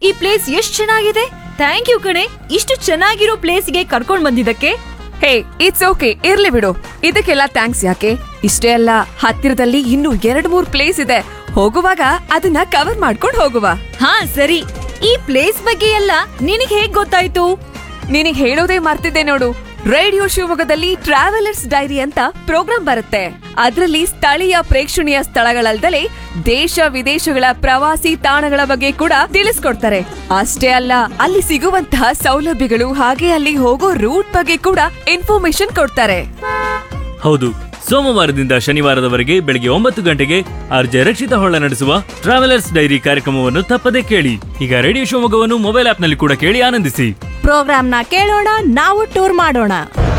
ಈ ಪ್ಲೇಸ್ ಎಷ್ಟ್ ಚೆನ್ನಾಗಿದೆ. ಥ್ಯಾಂಕ್ ಯು ಕಣೆ, ಇಷ್ಟು ಚೆನ್ನಾಗಿರೋ ಪ್ಲೇಸ್ಗೆ ಕರ್ಕೊಂಡ್ ಬಂದಿದ್ದಕ್ಕೆ. ಹೇ, ಇಟ್ಸ್ ಓಕೆ, ಇರ್ಲಿ ಬಿಡು. ಇದಕ್ಕೆಲ್ಲ ಥ್ಯಾಂಕ್ಸ್ ಯಾಕೆ? ಇಷ್ಟೇ ಅಲ್ಲ, ಹತ್ತಿರದಲ್ಲಿ ಇನ್ನೂ 2-3 ಪ್ಲೇಸ್ ಇದೆ. ಹೋಗುವಾಗ ಅದನ್ನ ಕವರ್ ಮಾಡ್ಕೊಂಡು ಹೋಗುವ. ಹಾ ಸರಿ, ಈ ಪ್ಲೇಸ್ ಬಗ್ಗೆ ಎಲ್ಲ ನಿನಗ್ ಹೇಗ್ ಗೊತ್ತಾಯ್ತು? ನಿನಗ್ ಹೇಳೋದೇ ಮರ್ತಿದ್ದೆ ನೋಡು. ರೇಡಿಯೋ ಶಿವಮೊಗ್ಗದಲ್ಲಿ ಟ್ರಾವೆಲರ್ಸ್ ಡೈರಿ ಅಂತ ಪ್ರೋಗ್ರಾಂ ಬರುತ್ತೆ. ಅದರಲ್ಲಿ ಸ್ಥಳೀಯ ಪ್ರೇಕ್ಷಣೀಯ ಸ್ಥಳಗಳಲ್ದಲೇ ದೇಶ ವಿದೇಶಗಳ ಪ್ರವಾಸಿ ತಾಣಗಳ ಬಗ್ಗೆ ಕೂಡ ತಿಳಿಸ್ಕೊಡ್ತಾರೆ. ಅಷ್ಟೇ ಅಲ್ಲ, ಅಲ್ಲಿ ಸಿಗುವಂತಹ ಸೌಲಭ್ಯಗಳು ಹಾಗೆ ಅಲ್ಲಿ ಹೋಗೋ ರೂಟ್ ಬಗ್ಗೆ ಕೂಡ ಇನ್ಫಾರ್ಮೇಶನ್ ಕೊಡ್ತಾರೆ. ಹೌದು, ಸೋಮವಾರದಿಂದ ಶನಿವಾರದವರೆಗೆ ಬೆಳಗ್ಗೆ 9 ಗಂಟೆಗೆ ಆರ್ಜೆ ರಕ್ಷಿತ ಹೊಳ್ಳ ನಡೆಸುವ ಟ್ರಾವೆಲರ್ಸ್ ಡೈರಿ ಕಾರ್ಯಕ್ರಮವನ್ನು ತಪ್ಪದೇ ಕೇಳಿ. ಈಗ ರೇಡಿಯೋ ಶಿವಮೊಗ್ಗವನ್ನು ಮೊಬೈಲ್ ಆಪ್ನಲ್ಲಿ ಕೂಡ ಕೇಳಿ ಆನಂದಿಸಿ. ಪ್ರೋಗ್ರಾಮ್ನ ಕೇಳೋಣ, ನಾವು ಟೂರ್ ಮಾಡೋಣ.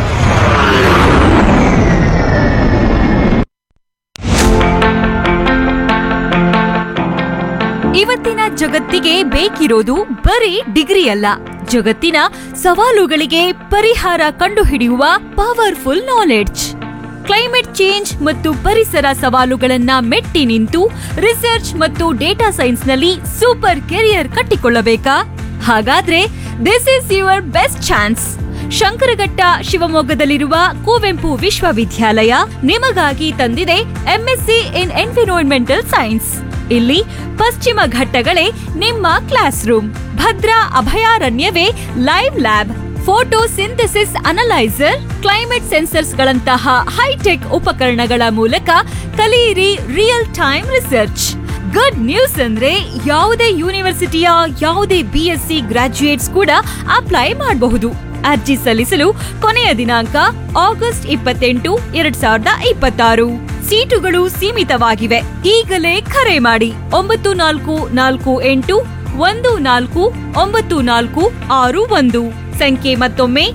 ಇವತ್ತಿನ ಜಗತ್ತಿಗೆ ಬೇಕಿರೋದು ಬರೀ ಡಿಗ್ರಿ ಅಲ್ಲ, ಜಗತ್ತಿನ ಸವಾಲುಗಳಿಗೆ ಪರಿಹಾರ ಕಂಡುಹಿಡಿಯುವ ಪವರ್ಫುಲ್ ನಾಲೆಡ್ಜ್. ಕ್ಲೈಮೇಟ್ ಚೇಂಜ್ ಮತ್ತು ಪರಿಸರ ಸವಾಲುಗಳನ್ನ ಮೆಟ್ಟಿ ನಿಂತು ರಿಸರ್ಚ್ ಮತ್ತು ಡೇಟಾ ಸೈನ್ಸ್ನಲ್ಲಿ ಸೂಪರ್ ಕೆರಿಯರ್ ಕಟ್ಟಿಕೊಳ್ಳಬೇಕಾ? ಹಾಗಾದ್ರೆ this is your best chance. Shankaraghatta ಶಿವಮೊಗ್ಗದಲ್ಲಿರುವ Kuvempu ವಿಶ್ವವಿದ್ಯಾಲಯ ನಿಮಗಾಗಿ ತಂದಿದೆ ಎಂಎಸ್ಸಿ ಇನ್ ಎನ್ವಿರಾನ್ಮೆಂಟಲ್ ಸೈನ್ಸ್. ಇಲ್ಲಿ ಪಶ್ಚಿಮ ಘಟ್ಟಗಳೇ ನಿಮ್ಮ class room, Bhadra ಅಭಯಾರಣ್ಯವೇ live lab, photo synthesis analyser, climate sensors ಗಳಂತಹ ಹೈಟೆಕ್ ಉಪಕರಣಗಳ ಮೂಲಕ ಕಲಿಯಿರಿ real time research. Good news ಅಂದ್ರೆ ಯಾವುದೇ ಯೂನಿವರ್ಸಿಟಿಯ ಯಾವುದೇ ಬಿಎಸ್ಸಿ ಗ್ರಾಜ್ಯುಯೇಟ್ಸ್ ಕೂಡ ಅಪ್ಲೈ ಮಾಡಬಹುದು. ಅರ್ಜಿ ಸಲ್ಲಿಸಲು ಕೊನೆಯ ದಿನಾಂಕ ಆಗಸ್ಟ್ 28, 2026. ಸೀಟುಗಳು ಸೀಮಿತವಾಗಿವೆ. ಈಗಲೇ ಕರೆ ಮಾಡಿ 9448149461 ಸಂಖ್ಯೆ ಮತ್ತೊಮ್ಮೆ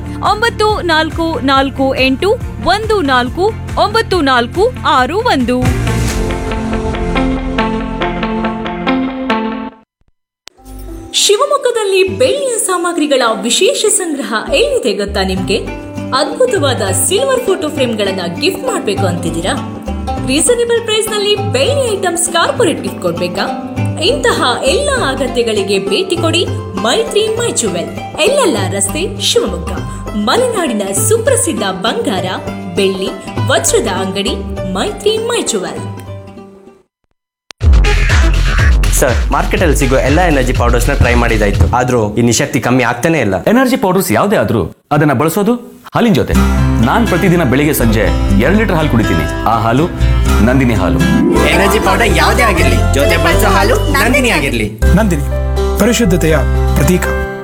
9448149461. ಶಿವಮೊಗ್ಗದಲ್ಲಿ ಬೆಳ್ಳಿಯ ಸಾಮಗ್ರಿಗಳ ವಿಶೇಷ ಸಂಗ್ರಹ ಎಲ್ಲಿದೆ ಗೊತ್ತಾ ನಿಮ್ಗೆ? ಅದ್ಭುತವಾದ ಸಿಲ್ವರ್ ಫೋಟೋ ಫ್ರೇಮ್ಗಳನ್ನ ಗಿಫ್ಟ್ ಮಾಡ್ಬೇಕು ಅಂತಿದ್ದೀರಾ? ರೀಸನೇಬಲ್ ಪ್ರೈಸ್ ನಲ್ಲಿ ಬೆಳ್ಳಿ ಐಟಮ್ಸ್ ಕಾರ್ಪೊರೇಟ್ ಗಿಫ್ಟ್ ಕೊಡ್ಬೇಕಾ? ಇಂತಹ ಎಲ್ಲ ಅಗತ್ಯಗಳಿಗೆ ಭೇಟಿ ಕೊಡಿ ಮೈತ್ರಿ ಮೈ ಜುವೆಲ್, ಎಲ್ಲೆಲ್ಲ ರಸ್ತೆ, ಶಿವಮೊಗ್ಗ. ಮಲೆನಾಡಿನ ಸುಪ್ರಸಿದ್ಧ ಬಂಗಾರ, ಬೆಳ್ಳಿ, ವಜ್ರದ ಅಂಗಡಿ ಮೈತ್ರಿ ಮೈ ಜುವೆಲ್. ಸರ್, ಮಾರ್ಕೆಟ್ ಅಲ್ಲಿ ಸಿಗೋ ಎಲ್ಲಾ ಎನರ್ಜಿ ಪೌಡರ್ಸ್ ನ ಟ್ರೈ ಮಾಡಿದಾಯ್ತು, ಆದ್ರೂ ಈ ನಿಶಕ್ತಿ ಕಮ್ಮಿ ಆಗ್ತಾನೆ ಇಲ್ಲ. ಎನರ್ಜಿ ಪೌಡರ್ಸ್ ಯಾವುದೇ ಆದ್ರೂ ಅದನ್ನ ಬಳಸೋದು ಹಾಲಿನ ಜೊತೆ. ನಾನ್ ಪ್ರತಿದಿನ ಬೆಳಿಗ್ಗೆ ಸಂಜೆ 2 ಲೀಟರ್ ಹಾಲು ಕುಡಿತೀನಿ. ಆ ಹಾಲು ನಂದಿನಿ ಹಾಲು. ಎನರ್ಜಿ ಪೌಡರ್ ಯಾವುದೇ ಆಗಿರ್ಲಿ, ಜೊತೆ ಬಳಸೋ ಹಾಲು ನಂದಿನಿ ಆಗಿರ್ಲಿ. ನಂದಿನಿ, ಪರಿಶುದ್ಧತೆಯ ಪ್ರತೀಕ.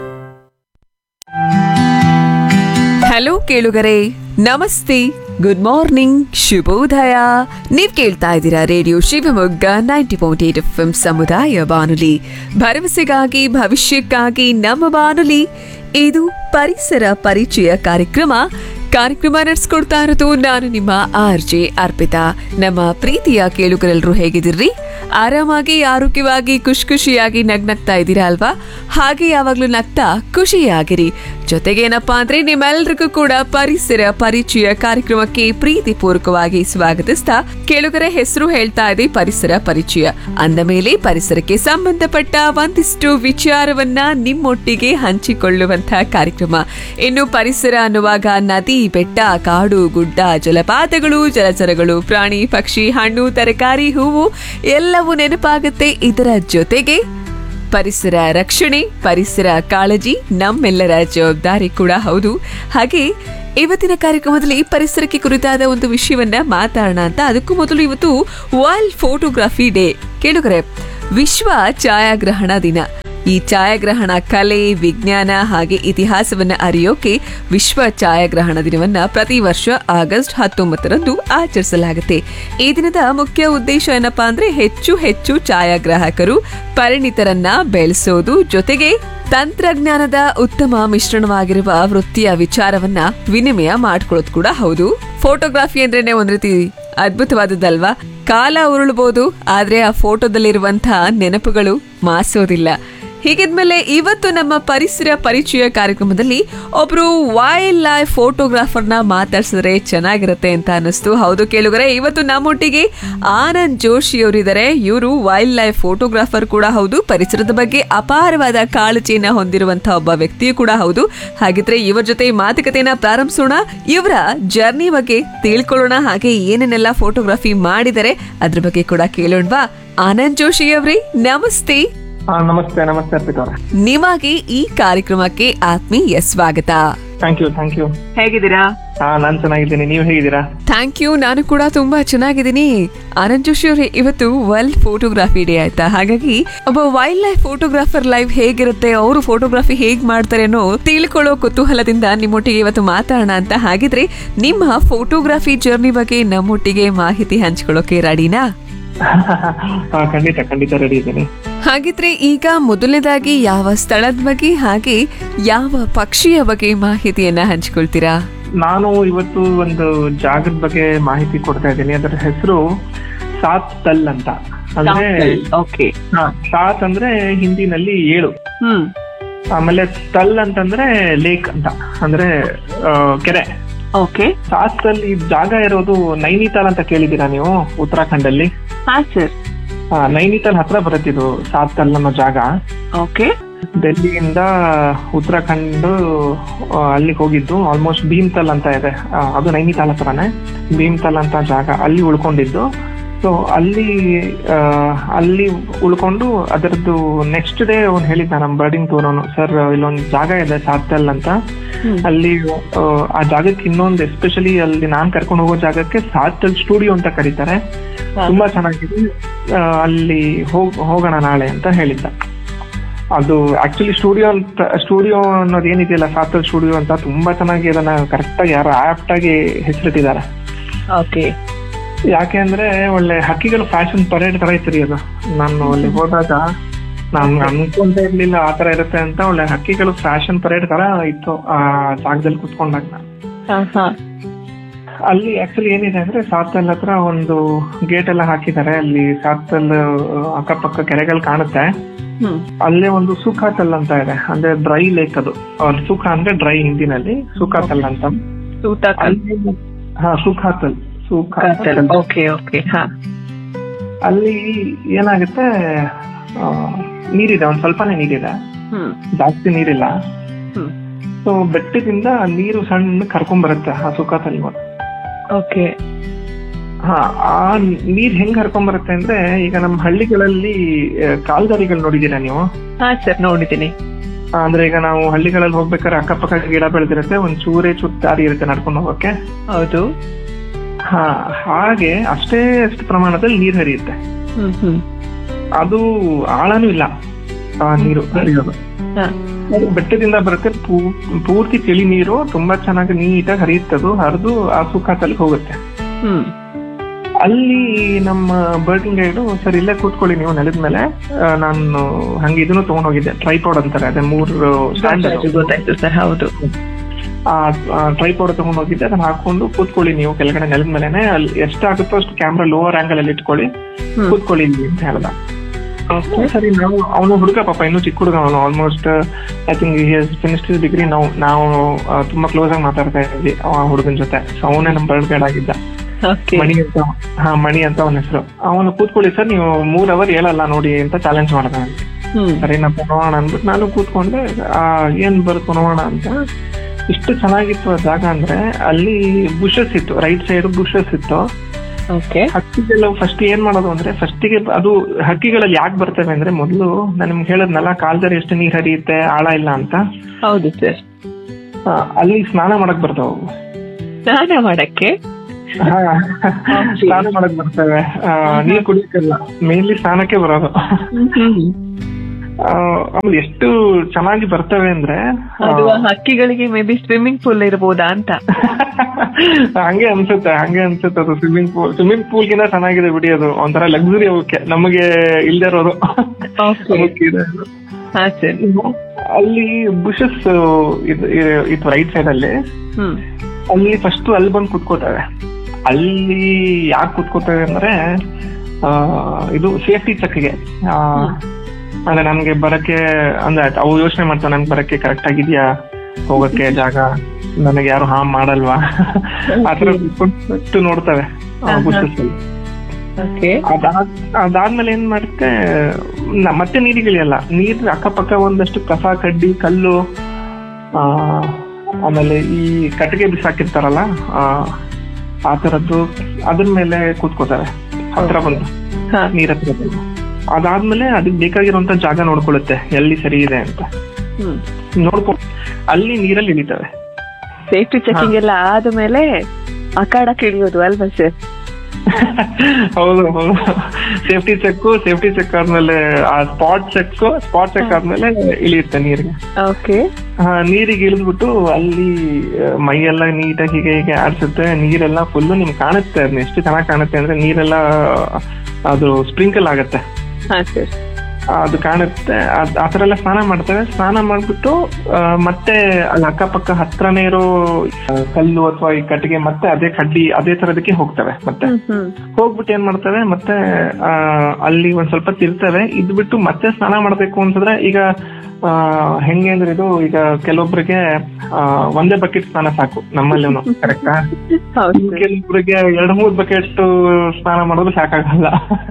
ಹಲೋ ಕೇಳುಗರೆ, ನಮಸ್ತೆ, ಗುಡ್ ಮಾರ್ನಿಂಗ್, ಶುಭೋದಯ. ನೀವ್ ಕೇಳ್ತಾ ಇದ್ದೀರಾ ರೇಡಿಯೋ ಶಿವಮೊಗ್ಗ 90.8 FM ಸಮುದಾಯ ಬಾನುಲಿ, ಭರವಸೆಗಾಗಿ ಭವಿಷ್ಯಕ್ಕಾಗಿ ನಮ್ಮ ಬಾನುಲಿ. ಇದು ಪರಿಸರ ಪರಿಚಯ ಕಾರ್ಯಕ್ರಮ ನಡೆಸ್ಕೊಡ್ತಾ ಇರೋದು ನಾನು ನಿಮ್ಮ ಆರ್ಜೆ ಅರ್ಪಿತಾ. ನಮ್ಮ ಪ್ರೀತಿಯ ಕೇಳುಗರೆಲ್ಲರೂ ಹೇಗಿದ್ದೀರಿ? ಆರಾಮಾಗಿ, ಆರೋಗ್ಯವಾಗಿ, ಖುಷಿಯಾಗಿ ನಗ್ನಗ್ತಾ ಇದ್ದೀರಾ ಅಲ್ವಾ? ಹಾಗೆ ಯಾವಾಗ್ಲೂ ನಗ್ತಾ ಖುಷಿಯಾಗಿರಿ. ಜೊತೆಗೇನಪ್ಪಾ ಅಂದ್ರೆ ನಿಮ್ಮೆಲ್ರಿಗೂ ಕೂಡ ಪರಿಸರ ಪರಿಚಯ ಕಾರ್ಯಕ್ರಮಕ್ಕೆ ಪ್ರೀತಿ ಪೂರ್ವಕವಾಗಿ ಸ್ವಾಗತಿಸ್ತಾ, ಕೇಳುಗರ ಹೆಸರು ಹೇಳ್ತಾ ಇದೆ ಪರಿಸರ ಪರಿಚಯ ಅಂದ ಮೇಲೆ ಪರಿಸರಕ್ಕೆ ಸಂಬಂಧಪಟ್ಟ ಒಂದಿಷ್ಟು ವಿಚಾರವನ್ನ ನಿಮ್ಮೊಟ್ಟಿಗೆ ಹಂಚಿಕೊಳ್ಳುವಂತಹ ಕಾರ್ಯಕ್ರಮ. ಇನ್ನು ಪರಿಸರ ಅನ್ನುವಾಗ ನದಿ, ಬೆಟ್ಟ, ಕಾಡು, ಗುಡ್ಡ, ಜಲಪಾತಗಳು, ಜಲಚರಗಳು, ಪ್ರಾಣಿ, ಪಕ್ಷಿ, ಹಣ್ಣು, ತರಕಾರಿ, ಹೂವು ಎಲ್ಲವೂ ನೆನಪಾಗುತ್ತೆ. ಇದರ ಜೊತೆಗೆ ಪರಿಸರ ರಕ್ಷಣೆ, ಪರಿಸರ ಕಾಳಜಿ ನಮ್ಮೆಲ್ಲರ ಜವಾಬ್ದಾರಿ ಕೂಡ ಹೌದು. ಹಾಗೆ ಇವತ್ತಿನ ಕಾರ್ಯಕ್ರಮದಲ್ಲಿ ಪರಿಸರಕ್ಕೆ ಕುರಿತಾದ ಒಂದು ವಿಷಯವನ್ನ ಮಾತಾಡೋಣ ಅಂತ. ಅದಕ್ಕೂ ಮೊದಲು ಇವತ್ತು ವರ್ಲ್ಡ್ ಫೋಟೋಗ್ರಫಿ ಡೇ. ಕೇಳುಗರೆ, ವಿಶ್ವ ಛಾಯಾಗ್ರಹಣ ದಿನ. ಈ ಛಾಯಾಗ್ರಹಣ ಕಲೆ, ವಿಜ್ಞಾನ ಹಾಗೆ ಇತಿಹಾಸವನ್ನ ಅರಿಯೋಕೆ ವಿಶ್ವ ಛಾಯಾಗ್ರಹಣ ದಿನವನ್ನ ಪ್ರತಿ ವರ್ಷ ಆಗಸ್ಟ್ 19ರಂದು ಆಚರಿಸಲಾಗುತ್ತೆ. ಈ ದಿನದ ಮುಖ್ಯ ಉದ್ದೇಶ ಏನಪ್ಪಾ ಅಂದ್ರೆ ಹೆಚ್ಚು ಛಾಯಾಗ್ರಾಹಕರು ಪರಿಣಿತರನ್ನ ಬೆಳೆಸೋದು, ಜೊತೆಗೆ ತಂತ್ರಜ್ಞಾನದ ಉತ್ತಮ ಮಿಶ್ರಣವಾಗಿರುವ ವೃತ್ತಿಯ ವಿಚಾರವನ್ನ ವಿನಿಮಯ ಮಾಡ್ಕೊಳ್ಳೋದು ಕೂಡ ಹೌದು. ಫೋಟೋಗ್ರಫಿ ಅಂದ್ರೇನೆ ಒಂದ್ ರೀತಿ ಅದ್ಭುತವಾದದ್ದಲ್ವಾ? ಕಾಲ ಉರುಳಬಹುದು, ಆದ್ರೆ ಆ ಫೋಟೋದಲ್ಲಿರುವಂತಹ ನೆನಪುಗಳು ಮಾಸೋದಿಲ್ಲ. ಹೀಗಿದ್ಮೇಲೆ ಇವತ್ತು ನಮ್ಮ ಪರಿಸರ ಪರಿಚಯ ಕಾರ್ಯಕ್ರಮದಲ್ಲಿ ಒಬ್ರು ವೈಲ್ಡ್ ಲೈಫ್ ಫೋಟೋಗ್ರಾಫರ್ನ ಮಾತಾಡ್ಸಿದ್ರೆ ಚೆನ್ನಾಗಿರುತ್ತೆ ಅಂತ ಅನಿಸ್ತು. ಹೌದು ಕೇಳುಗರೆ, ಇವತ್ತು ನಮ್ಮೊಟ್ಟಿಗೆ ಆನಂದ್ ಜೋಶಿ ಅವರಿದ್ದಾರೆ. ಇವರು ವೈಲ್ಡ್ ಲೈಫ್ ಫೋಟೋಗ್ರಾಫರ್ ಕೂಡ ಹೌದು, ಪರಿಸರದ ಬಗ್ಗೆ ಅಪಾರವಾದ ಕಾಳಜಿಯನ್ನ ಹೊಂದಿರುವಂತಹ ಒಬ್ಬ ವ್ಯಕ್ತಿಯೂ ಕೂಡ ಹೌದು. ಹಾಗಿದ್ರೆ ಇವರ ಜೊತೆ ಮಾತುಕತೆಯನ್ನ ಪ್ರಾರಂಭಿಸೋಣ, ಇವರ ಜರ್ನಿ ಬಗ್ಗೆ ತಿಳ್ಕೊಳ್ಳೋಣ, ಹಾಗೆ ಏನೇನೆಲ್ಲ ಫೋಟೋಗ್ರಫಿ ಮಾಡಿದರೆ ಅದ್ರ ಬಗ್ಗೆ ಕೂಡ ಕೇಳೋಣವಾ. ಆನಂದ್ ಜೋಶಿ ಅವರೇ, ನಮಸ್ತೆ. ನಮಸ್ತೆ ಅರ್ಪಿತಾ ಅವರೇ. ನಿಮಗೆ ಈ ಕಾರ್ಯಕ್ರಮಕ್ಕೆ ಆತ್ಮೀಯ ಸ್ವಾಗತ. Thank you. ಹೇಗಿದ್ದೀರಾ? ನಾನ್ ಚೆನ್ನಾಗಿದ್ದೀನಿ, ನೀವು ಹೇಗಿದ್ದೀರಾ? ಥ್ಯಾಂಕ್ ಯು, ನಾನು ಕೂಡ ತುಂಬಾ ಚೆನ್ನಾಗಿದ್ದೀನಿ. ಆನಂದ್ ಜೋಶಿ ಅವರೇ, ಇವತ್ತು ವರ್ಲ್ಡ್ ಫೋಟೋಗ್ರಫಿ ಡೇ ಆಯ್ತಾ, ಹಾಗಾಗಿ ಒಬ್ಬ ವೈಲ್ಡ್ ಲೈಫ್ ಫೋಟೋಗ್ರಾಫರ್ ಲೈಫ್ ಹೇಗಿರುತ್ತೆ, ಅವರು ಫೋಟೋಗ್ರಫಿ ಹೇಗ್ ಮಾಡ್ತಾರೆ ಅನ್ನೋ ತಿಳ್ಕೊಳ್ಳೋ ಕುತೂಹಲದಿಂದ ನಿಮ್ಮೊಟ್ಟಿಗೆ ಇವತ್ತು ಮಾತಾಡೋಣ ಅಂತ. ಹಾಗಿದ್ರೆ ನಿಮ್ಮ ಫೋಟೋಗ್ರಫಿ ಜರ್ನಿ ಬಗ್ಗೆ ನಮ್ಮೊಟ್ಟಿಗೆ ಮಾಹಿತಿ ಹಂಚ್ಕೊಳ್ಳೋಕೆ ರೆಡಿನಾ? ಖಂಡಿತ ರೆಡಿ ಇದ್ದೀನಿ. ಹಾಗಿದ್ರೆ ಈಗ ಮೊದಲನೇದಾಗಿ ಯಾವ ಸ್ಥಳದ ಬಗ್ಗೆ ಹಾಗೆ ಯಾವ ಪಕ್ಷಿಯ ಬಗ್ಗೆ ಮಾಹಿತಿಯನ್ನ ಹಂಚ್ಕೊಳ್ತೀರಾ? ನಾನು ಇವತ್ತು ಒಂದು ಜಾಗದ ಬಗ್ಗೆ ಮಾಹಿತಿ ಕೊಡ್ತಾ ಇದ್ದೀನಿ. ಅದರ ಹೆಸರು ಸಾತ್ ತಲ್ ಅಂತ. ಅಂದ್ರೆ ಸಾತ್ ಅಂದ್ರೆ ಹಿಂದಿನಲ್ಲಿ 7, ಆಮೇಲೆ ತಲ್ ಅಂತಂದ್ರೆ ಲೇಕ್ ಅಂತ, ಅಂದ್ರೆ ಕೆರೆ. ಸಾತ್ ತಲ್ ಈ ಜಾಗ ಇರೋದು ನೈನಿತಾಲ್ ಅಂತ ಕೇಳಿದೀರಾ ನೀವು? ಉತ್ತರಾಖಂಡ್ ಅಲ್ಲಿ. ನೈನಿತಾಲ್ ಹತ್ರ ಬರುತ್ತಿದ್ದು ಸಾತ್ ತಲ್ ಅನ್ನೋ ಜಾಗ. ಡೆಲ್ಲಿಯಿಂದ ಉತ್ತರಾಖಂಡ್ ಅಲ್ಲಿಗೆ ಹೋಗಿದ್ದು. ಆಲ್ಮೋಸ್ಟ್ ಭೀಮ್ತಲ್ ಅಂತ ಇದೆ, ಅದು ನೈನಿತಾಲ್ ಹತ್ರನೇ. ಭೀಮ್ತಲ್ ಅಂತ ಜಾಗ, ಅಲ್ಲಿ ಉಳ್ಕೊಂಡಿದ್ದು. ಸೊ ಅಲ್ಲಿ ಉಳ್ಕೊಂಡು ಅದರದ್ದು ನೆಕ್ಸ್ಟ್ ಡೇ ಅವ್ನು ಹೇಳಿದ್ದ ನಮ್ಮ ಬರ್ಡಿಂಗ್ ಟೂರ್ ಸರ್, ಇಲ್ಲೊಂದು ಜಾಗ ಇದೆ ಸಾತ್ತಲ್ ಅಂತ, ಅಲ್ಲಿ ಆ ಜಾಗಕ್ಕೆ ಇನ್ನೊಂದು ಎಸ್ಪೆಷಲಿ ಅಲ್ಲಿ ನಾನ್ ಕರ್ಕೊಂಡು ಹೋಗೋ ಜಾಗಕ್ಕೆ ಸಾತ್ತಲ್ ಸ್ಟುಡಿಯೋ ಅಂತ ಕರೀತಾರೆ, ತುಂಬಾ ಚೆನ್ನಾಗಿದೆ, ಅಲ್ಲಿ ಹೋಗೋಣ ನಾಳೆ ಅಂತ ಹೇಳಿದ್ದ. ಅದು ಆಕ್ಚುಲಿ ಸ್ಟುಡಿಯೋ ಅನ್ನೋದು ಏನಿದೆಯಲ್ಲ, ಸಾತ್ತಲ್ ಸ್ಟುಡಿಯೋ ಅಂತ, ತುಂಬಾ ಚೆನ್ನಾಗಿ ಅದನ್ನ ಕರೆಕ್ಟ್ ಆಗಿ ಯಾರು ಆಪ್ಟ್ ಆಗಿ ಹೆಸರಿಟ್ಟಿದ್ದಾರೆ. ಯಾಕೆ ಅಂದ್ರೆ ಒಳ್ಳೆ ಹಕ್ಕಿಗಳು ಫ್ಯಾಷನ್ ಪರೇಡ್ ತರ ಇತ್ತು ಅದು. ನಾನು ಅಲ್ಲಿ ಹೋದಾಗ ನಾನು ಅನ್ಕೊಂತ ಇರ್ಲಿಲ್ಲ ಆ ತರ ಇರುತ್ತೆ ಅಂತ. ಒಳ್ಳೆ ಹಕ್ಕಿಗಳು ಫ್ಯಾಷನ್ ಪರೇಡ್ ತರ ಇತ್ತು ಆ ಜಾಗದಲ್ಲಿ ಕುತ್ಕೊಂಡಾಗ. ಅಲ್ಲಿ ಆಕ್ಚುಲಿ ಏನಿದೆ ಅಂದ್ರೆ ಸಾತ್ತಲ್ ಹತ್ರ ಒಂದು ಗೇಟ್ ಎಲ್ಲ ಹಾಕಿದ್ದಾರೆ. ಅಲ್ಲಿ ಸಾತ್ತಲ್ ಅಕ್ಕಪಕ್ಕ ಕೆರೆಗಳು ಕಾಣುತ್ತೆ. ಅಲ್ಲೇ ಒಂದು ಸುಖಾತಲ್ ಅಂತ ಇದೆ, ಅಂದ್ರೆ ಡ್ರೈ ಲೇಕ್. ಅದು ಸುಖ ಅಂದ್ರೆ ಡ್ರೈ ಹಿಂದಿನಲ್ಲಿ, ಸುಖಾತಲ್ ಅಂತ. ಸುಖಾತಲ್. ಅಲ್ಲಿ ಏನಾಗುತ್ತೆ, ನೀರಿದೆ, ಒಂದ್ ಸ್ವಲ್ಪನೇ ನೀರಿದೆ, ಜಾಸ್ತಿ ನೀರಿಲ್ಲ. ಸೊ ಬೆಟ್ಟದಿಂದ ನೀರು ಸಣ್ಣ ಕರ್ಕೊಂಡ್ ಬರುತ್ತೆ ಆ ಸುಖಾತಲ್. ಆ ನೀರ್ ಹೆಂಗ್ ಕರ್ಕೊಂಡ್ ಬರುತ್ತೆ ಅಂದ್ರೆ, ಈಗ ನಮ್ಮ ಹಳ್ಳಿಗಳಲ್ಲಿ ಕಾಲ್ದಾರಿಗಳು ನೋಡಿದೀರಾ ನೀವು? ನೋಡಿದ್ದೀನಿ. ಅಂದ್ರೆ ಈಗ ನಾವು ಹಳ್ಳಿಗಳಲ್ಲಿ ಹೋಗ್ಬೇಕಾದ್ರೆ ಅಕ್ಕಪಕ್ಕ ಗಿಡ ಬೆಳೆದಿರುತ್ತೆ, ಒಂದ್ ಚೂರೇ ದಾರಿ ಇರುತ್ತೆ ನಡ್ಕೊಂಡು ಹೋಗಕ್ಕೆ. ಹೌದು. ಹಾಗೆ ಅಷ್ಟು ಪ್ರಮಾಣದಲ್ಲಿ ನೀರ್ ಹರಿಯುತ್ತೆ. ಅದು ಆಳನೂ ಇಲ್ಲ ಆ ನೀರು ಹರಿಯೋದು. ಬೆಟ್ಟದಿಂದ ಬರುತ್ತೆ, ಪೂರ್ತಿ ತಿಳಿ ನೀರು, ತುಂಬಾ ಚೆನ್ನಾಗಿ ನೀಟಾಗಿ ಹರಿಯುತ್ತದು. ಹರಿದು ಆ ಸುಖಾತಲ್ಲಿ ಹೋಗುತ್ತೆ. ಅಲ್ಲಿ ನಮ್ಮ ಬರ್ಡಿಂಗ್ ಗೈಡು, ಸರ್ ಇಲ್ಲೇ ಕೂತ್ಕೊಳ್ಳಿ ನೀವು ನೆಲದ ಮೇಲೆ, ನಾನು ಹಂಗೆ ಇದನ್ನು ತಗೊಂಡ್ ಹೋಗಿದ್ದೆ, ಟ್ರೈಪಾಡ್ ಅಂತಾರೆ, ಅದೇ 3 ಸ್ಟ್ಯಾಂಡ್. ಗೊತ್ತಾಯ್ತು ಸರ್, ಹೌದು. ಆ ಟ್ರೈಪಾಡ್ ತಗೊಂಡ್ ಹೋಗಿದ್ದೆ, ಅದನ್ನ ಹಾಕೊಂಡು ಕೂತ್ಕೊಳ್ಳಿ ನೀವು ಕೆಳಗಡೆ ನೆಲದ ಮೇಲೆನೆ, ಅಲ್ಲಿ ಎಷ್ಟಾಗುತ್ತೋ ಅಷ್ಟು ಕ್ಯಾಮ್ರಾ ಲೋವರ್ ಆಂಗಲ್ ಅಲ್ಲಿ ಇಟ್ಕೊಳ್ಳಿ, ಕೂತ್ಕೊಳ್ಳಿ ಅಂತ ಹೇಳ್ದ. ಸರಿ, ಅವನು ಹುಡುಗ ಪಾಪ, ಇನ್ನೂ ಚಿಕ್ಕ ಹುಡುಗ ಅವನು. Almost I think he has finished his degree. ನಾವು ತುಂಬಾ ಕ್ಲೋಸ್ ಆಗಿ ಮಾತಾಡ್ತಾ ಇದ್ವಿ ಆ ಹುಡುಗನ ಜೊತೆ. ಅವನೇ ನಮ್ಮ ಬರ್ಡ್ ಗೈಡ್ ಆಗಿದ್ದ, ಮಣಿ ಅಂತ ಅವನ ಹೆಸರು. ಅವನು ಕೂತ್ಕೊಳ್ಳಿ ಸರ್, ನೀವು 3 ಅವರ್ ಹೇಳಲ್ಲ ನೋಡಿ ಅಂತ ಚಾಲೆಂಜ್ ಮಾಡ್ದ. ಸರಿನಪ್ಪ ನೋಡೋಣ ಅಂದ್ಬಿಟ್ಟು ನಾನು ಕೂತ್ಕೊಂಡೆ. ಏನ್ ಬರುತ್ತೆ ನೋಡೋಣ ಅಂತ. ಇಷ್ಟು ಚೆನ್ನಾಗಿತ್ತು ಆ ಜಾಗ ಅಂದ್ರೆ, ಅಲ್ಲಿ ಬುಷಸ್ ಇತ್ತು, ರೈಟ್ ಸೈಡ್ ಬುಷಸ್ ಇತ್ತು. ಹಕ್ಕಿಗಳು ಫಸ್ಟ್ ಏನ್ ಮಾಡೋದು ಅಂದ್ರೆ, ಫಸ್ಟಿಗೆ ಅದು ಹಕ್ಕಿಗಳಲ್ಲಿ ಯಾಕೆ ಬರ್ತವೆ ಅಂದ್ರೆ, ಮೊದಲು ನಾನು ನಿಮ್ಗೆ ಹೇಳದ್ನಲ್ಲ, ಕಾಲ್ದಾರಿ ಎಷ್ಟು ನೀರ್ ಹರಿಯುತ್ತೆ, ಆಳ ಇಲ್ಲ ಅಂತ. ಹೌದು ಸರ್. ಅಲ್ಲಿ ಸ್ನಾನ ಮಾಡಕ್ ಬರ್ತಾವ. ಸ್ನಾನ ಮಾಡಕ್ಕೆ ಬರ್ತವೆ, ನೀರ್ ಕುಡಿಯಕ್ಕಲ್ಲ, ಮೇನ್ಲಿ ಸ್ನಾನಕ್ಕೆ ಬರೋದು. ಆಮೇಲೆ ಎಷ್ಟು ಚೆನ್ನಾಗಿ ಬರ್ತವೆ ಅಂದ್ರೆ, ಹಕ್ಕಿಗಳಿಗೆ ಮೇ ಬಿ ಸ್ವಿಮ್ಮಿಂಗ್ ಪೂಲ್ ಇರ್ಬೋದಾ ಅಂತ ಹಂಗೆ ಅನ್ಸುತ್ತೆ ಅದು. ಸ್ವಿಮ್ಮಿಂಗ್ ಪೂಲ್ ಗಿಂತ ಚೆನ್ನಾಗಿದೆ ಬಿಡಿ, ಅದು ಒಂಥರ ಲಕ್ಸುರಿ ಅವಕ್ಕೆ, ನಮಗೆ ಇಲ್ದೇ ಇರೋದು. ಅಲ್ಲಿ ಬುಷಸ್ ಇತ್ತು ರೈಟ್ ಸೈಡ್ ಅಲ್ಲಿ. ಅಲ್ಲಿ ಫಸ್ಟ್ ಅಲ್ಲಿ ಬಂದು ಕುತ್ಕೋತವೆ. ಅಲ್ಲಿ ಯಾಕೆ ಕುತ್ಕೋತವೆ ಅಂದ್ರೆ, ಇದು ಸೇಫ್ಟಿ ಚೆಕ್ಗೆ. ಅಂದ್ರೆ ನಮ್ಗೆ ಬರಕ್ಕೆ ಅಂದ್ರೆ ಅವು ಯೋಚನೆ ಮಾಡ್ತಾವೆ ನನ್ಗೆ ಬರಕ್ಕೆ ಕರೆಕ್ಟ್ ಆಗಿದ್ಯಾ, ಹೋಗಕ್ಕೆ ಜಾಗ, ನನಗೆ ಯಾರು ಹಾರ್ಮ್ ಮಾಡಲ್ವಾ ಆತರ ಬಿಟ್ಟು ನೋಡ್ತವೆ bushes ಅಲ್ಲಿ. ಅದಾದ್ಮೇಲೆ ಏನ್ ಮಾಡುತ್ತೆ, ಮತ್ತೆ ನೀರಿಗಿಳಿಯಲ್ಲ. ನೀರ್ ಅಕ್ಕಪಕ್ಕ ಒಂದಷ್ಟು ಕಸ ಕಡ್ಡಿ ಕಲ್ಲು ಆಮೇಲೆ ಈ ಕಟ್ಟಿಗೆ ಬಿಸಾಕಿರ್ತಾರಲ್ಲ ಆ ತರದ್ದು ಅದ್ರ ಮೇಲೆ ಕೂತ್ಕೋತಾರೆ ಹತ್ರ ಬಂದು ನೀರ್ ಹತ್ರ ಬಂದು. ಅದಾದ್ಮೇಲೆ ಅದಕ್ಕೆ ಬೇಕಾಗಿರುವಂತ ಜಾಗ ನೋಡ್ಕೊಳ್ಳುತ್ತೆ ಎಲ್ಲಿ ಸರಿ ಇದೆ ಅಂತ ನೋಡ್ಕೊಂಡು ಅಲ್ಲಿ ನೀರಲ್ಲಿ ಇಳಿತವೆ. ಸೇಫ್ಟಿ ಚೆಕಿಂಗ್ ಎಲ್ಲ ಆದ್ಮೇಲೆ ಅಖಾಡಕ್ಕೆ ಇಳಿಯೋದು ಅಲ್ವಾ ಸರ್? ಹೌದು ಹೌದು, ಸೇಫ್ಟಿ ಚೆಕ್ ಆದ್ಮೇಲೆ ಆ ಸ್ಪಾಟ್ ಚೆಕ್ ಆದ್ಮೇಲೆ ಇಳಿಯುತ್ತೆ ನೀರಿಗೆ. ನೀರಿಗೆ ಇಳಿದ್ಬಿಟ್ಟು ಅಲ್ಲಿ ಮೈಯೆಲ್ಲ ನೀಟಾಗಿ ಹೀಗೆ ಆಡ್ಸುತ್ತೆ. ನೀರೆಲ್ಲ ಫುಲ್ ನಿಮ್ಗೆ ಕಾಣುತ್ತೆ, ಅದನ್ನ ಎಷ್ಟು ಚೆನ್ನಾಗಿ ಕಾಣುತ್ತೆ ಅಂದ್ರೆ ನೀರೆಲ್ಲ ಅದು ಸ್ಪ್ರಿಂಕಲ್ ಆಗತ್ತೆ, ಅದು ಕಾಣುತ್ತೆ. ಆತರ ಎಲ್ಲ ಸ್ನಾನ ಮಾಡ್ತೇವೆ. ಸ್ನಾನ ಮಾಡ್ಬಿಟ್ಟು ಮತ್ತೆ ಅಲ್ಲಿ ಅಕ್ಕಪಕ್ಕ ಹತ್ರನೇ ಇರೋ ಕಲ್ಲು ಅಥವಾ ಈ ಕಟ್ಟಿಗೆ ಮತ್ತೆ ಅದೇ ಕಡ್ಡಿ ಅದೇ ತರದಕ್ಕೆ ಹೋಗ್ತವೆ. ಮತ್ತೆ ಹೋಗ್ಬಿಟ್ಟು ಏನ್ ಮಾಡ್ತವೆ, ಮತ್ತೆ ಅಲ್ಲಿ ಒಂದ್ ಸ್ವಲ್ಪ ತಿರ್ತವೆ. ಇದ್ಬಿಟ್ಟು ಮತ್ತೆ ಸ್ನಾನ ಮಾಡ್ಬೇಕು ಅಂತಂದ್ರೆ ಈಗ ಹೆಂಗೆ ಅಂದ್ರೆ ಇದು ಈಗ ಕೆಲವೊಬ್ರಿಗೆ ಒಂದೇ ಬಕೆಟ್ ಸ್ನಾನ ಸಾಕು ನಮ್ಮಲ್ಲಿ, ಕರೆಕ್ಟಾ? ಕೆಲವೊಬ್ರಿಗೆ 2-3 ಬಕೆಟ್ ಸ್ನಾನ ಮಾಡೋದು ಸಾಕಾಗಲ್ಲ.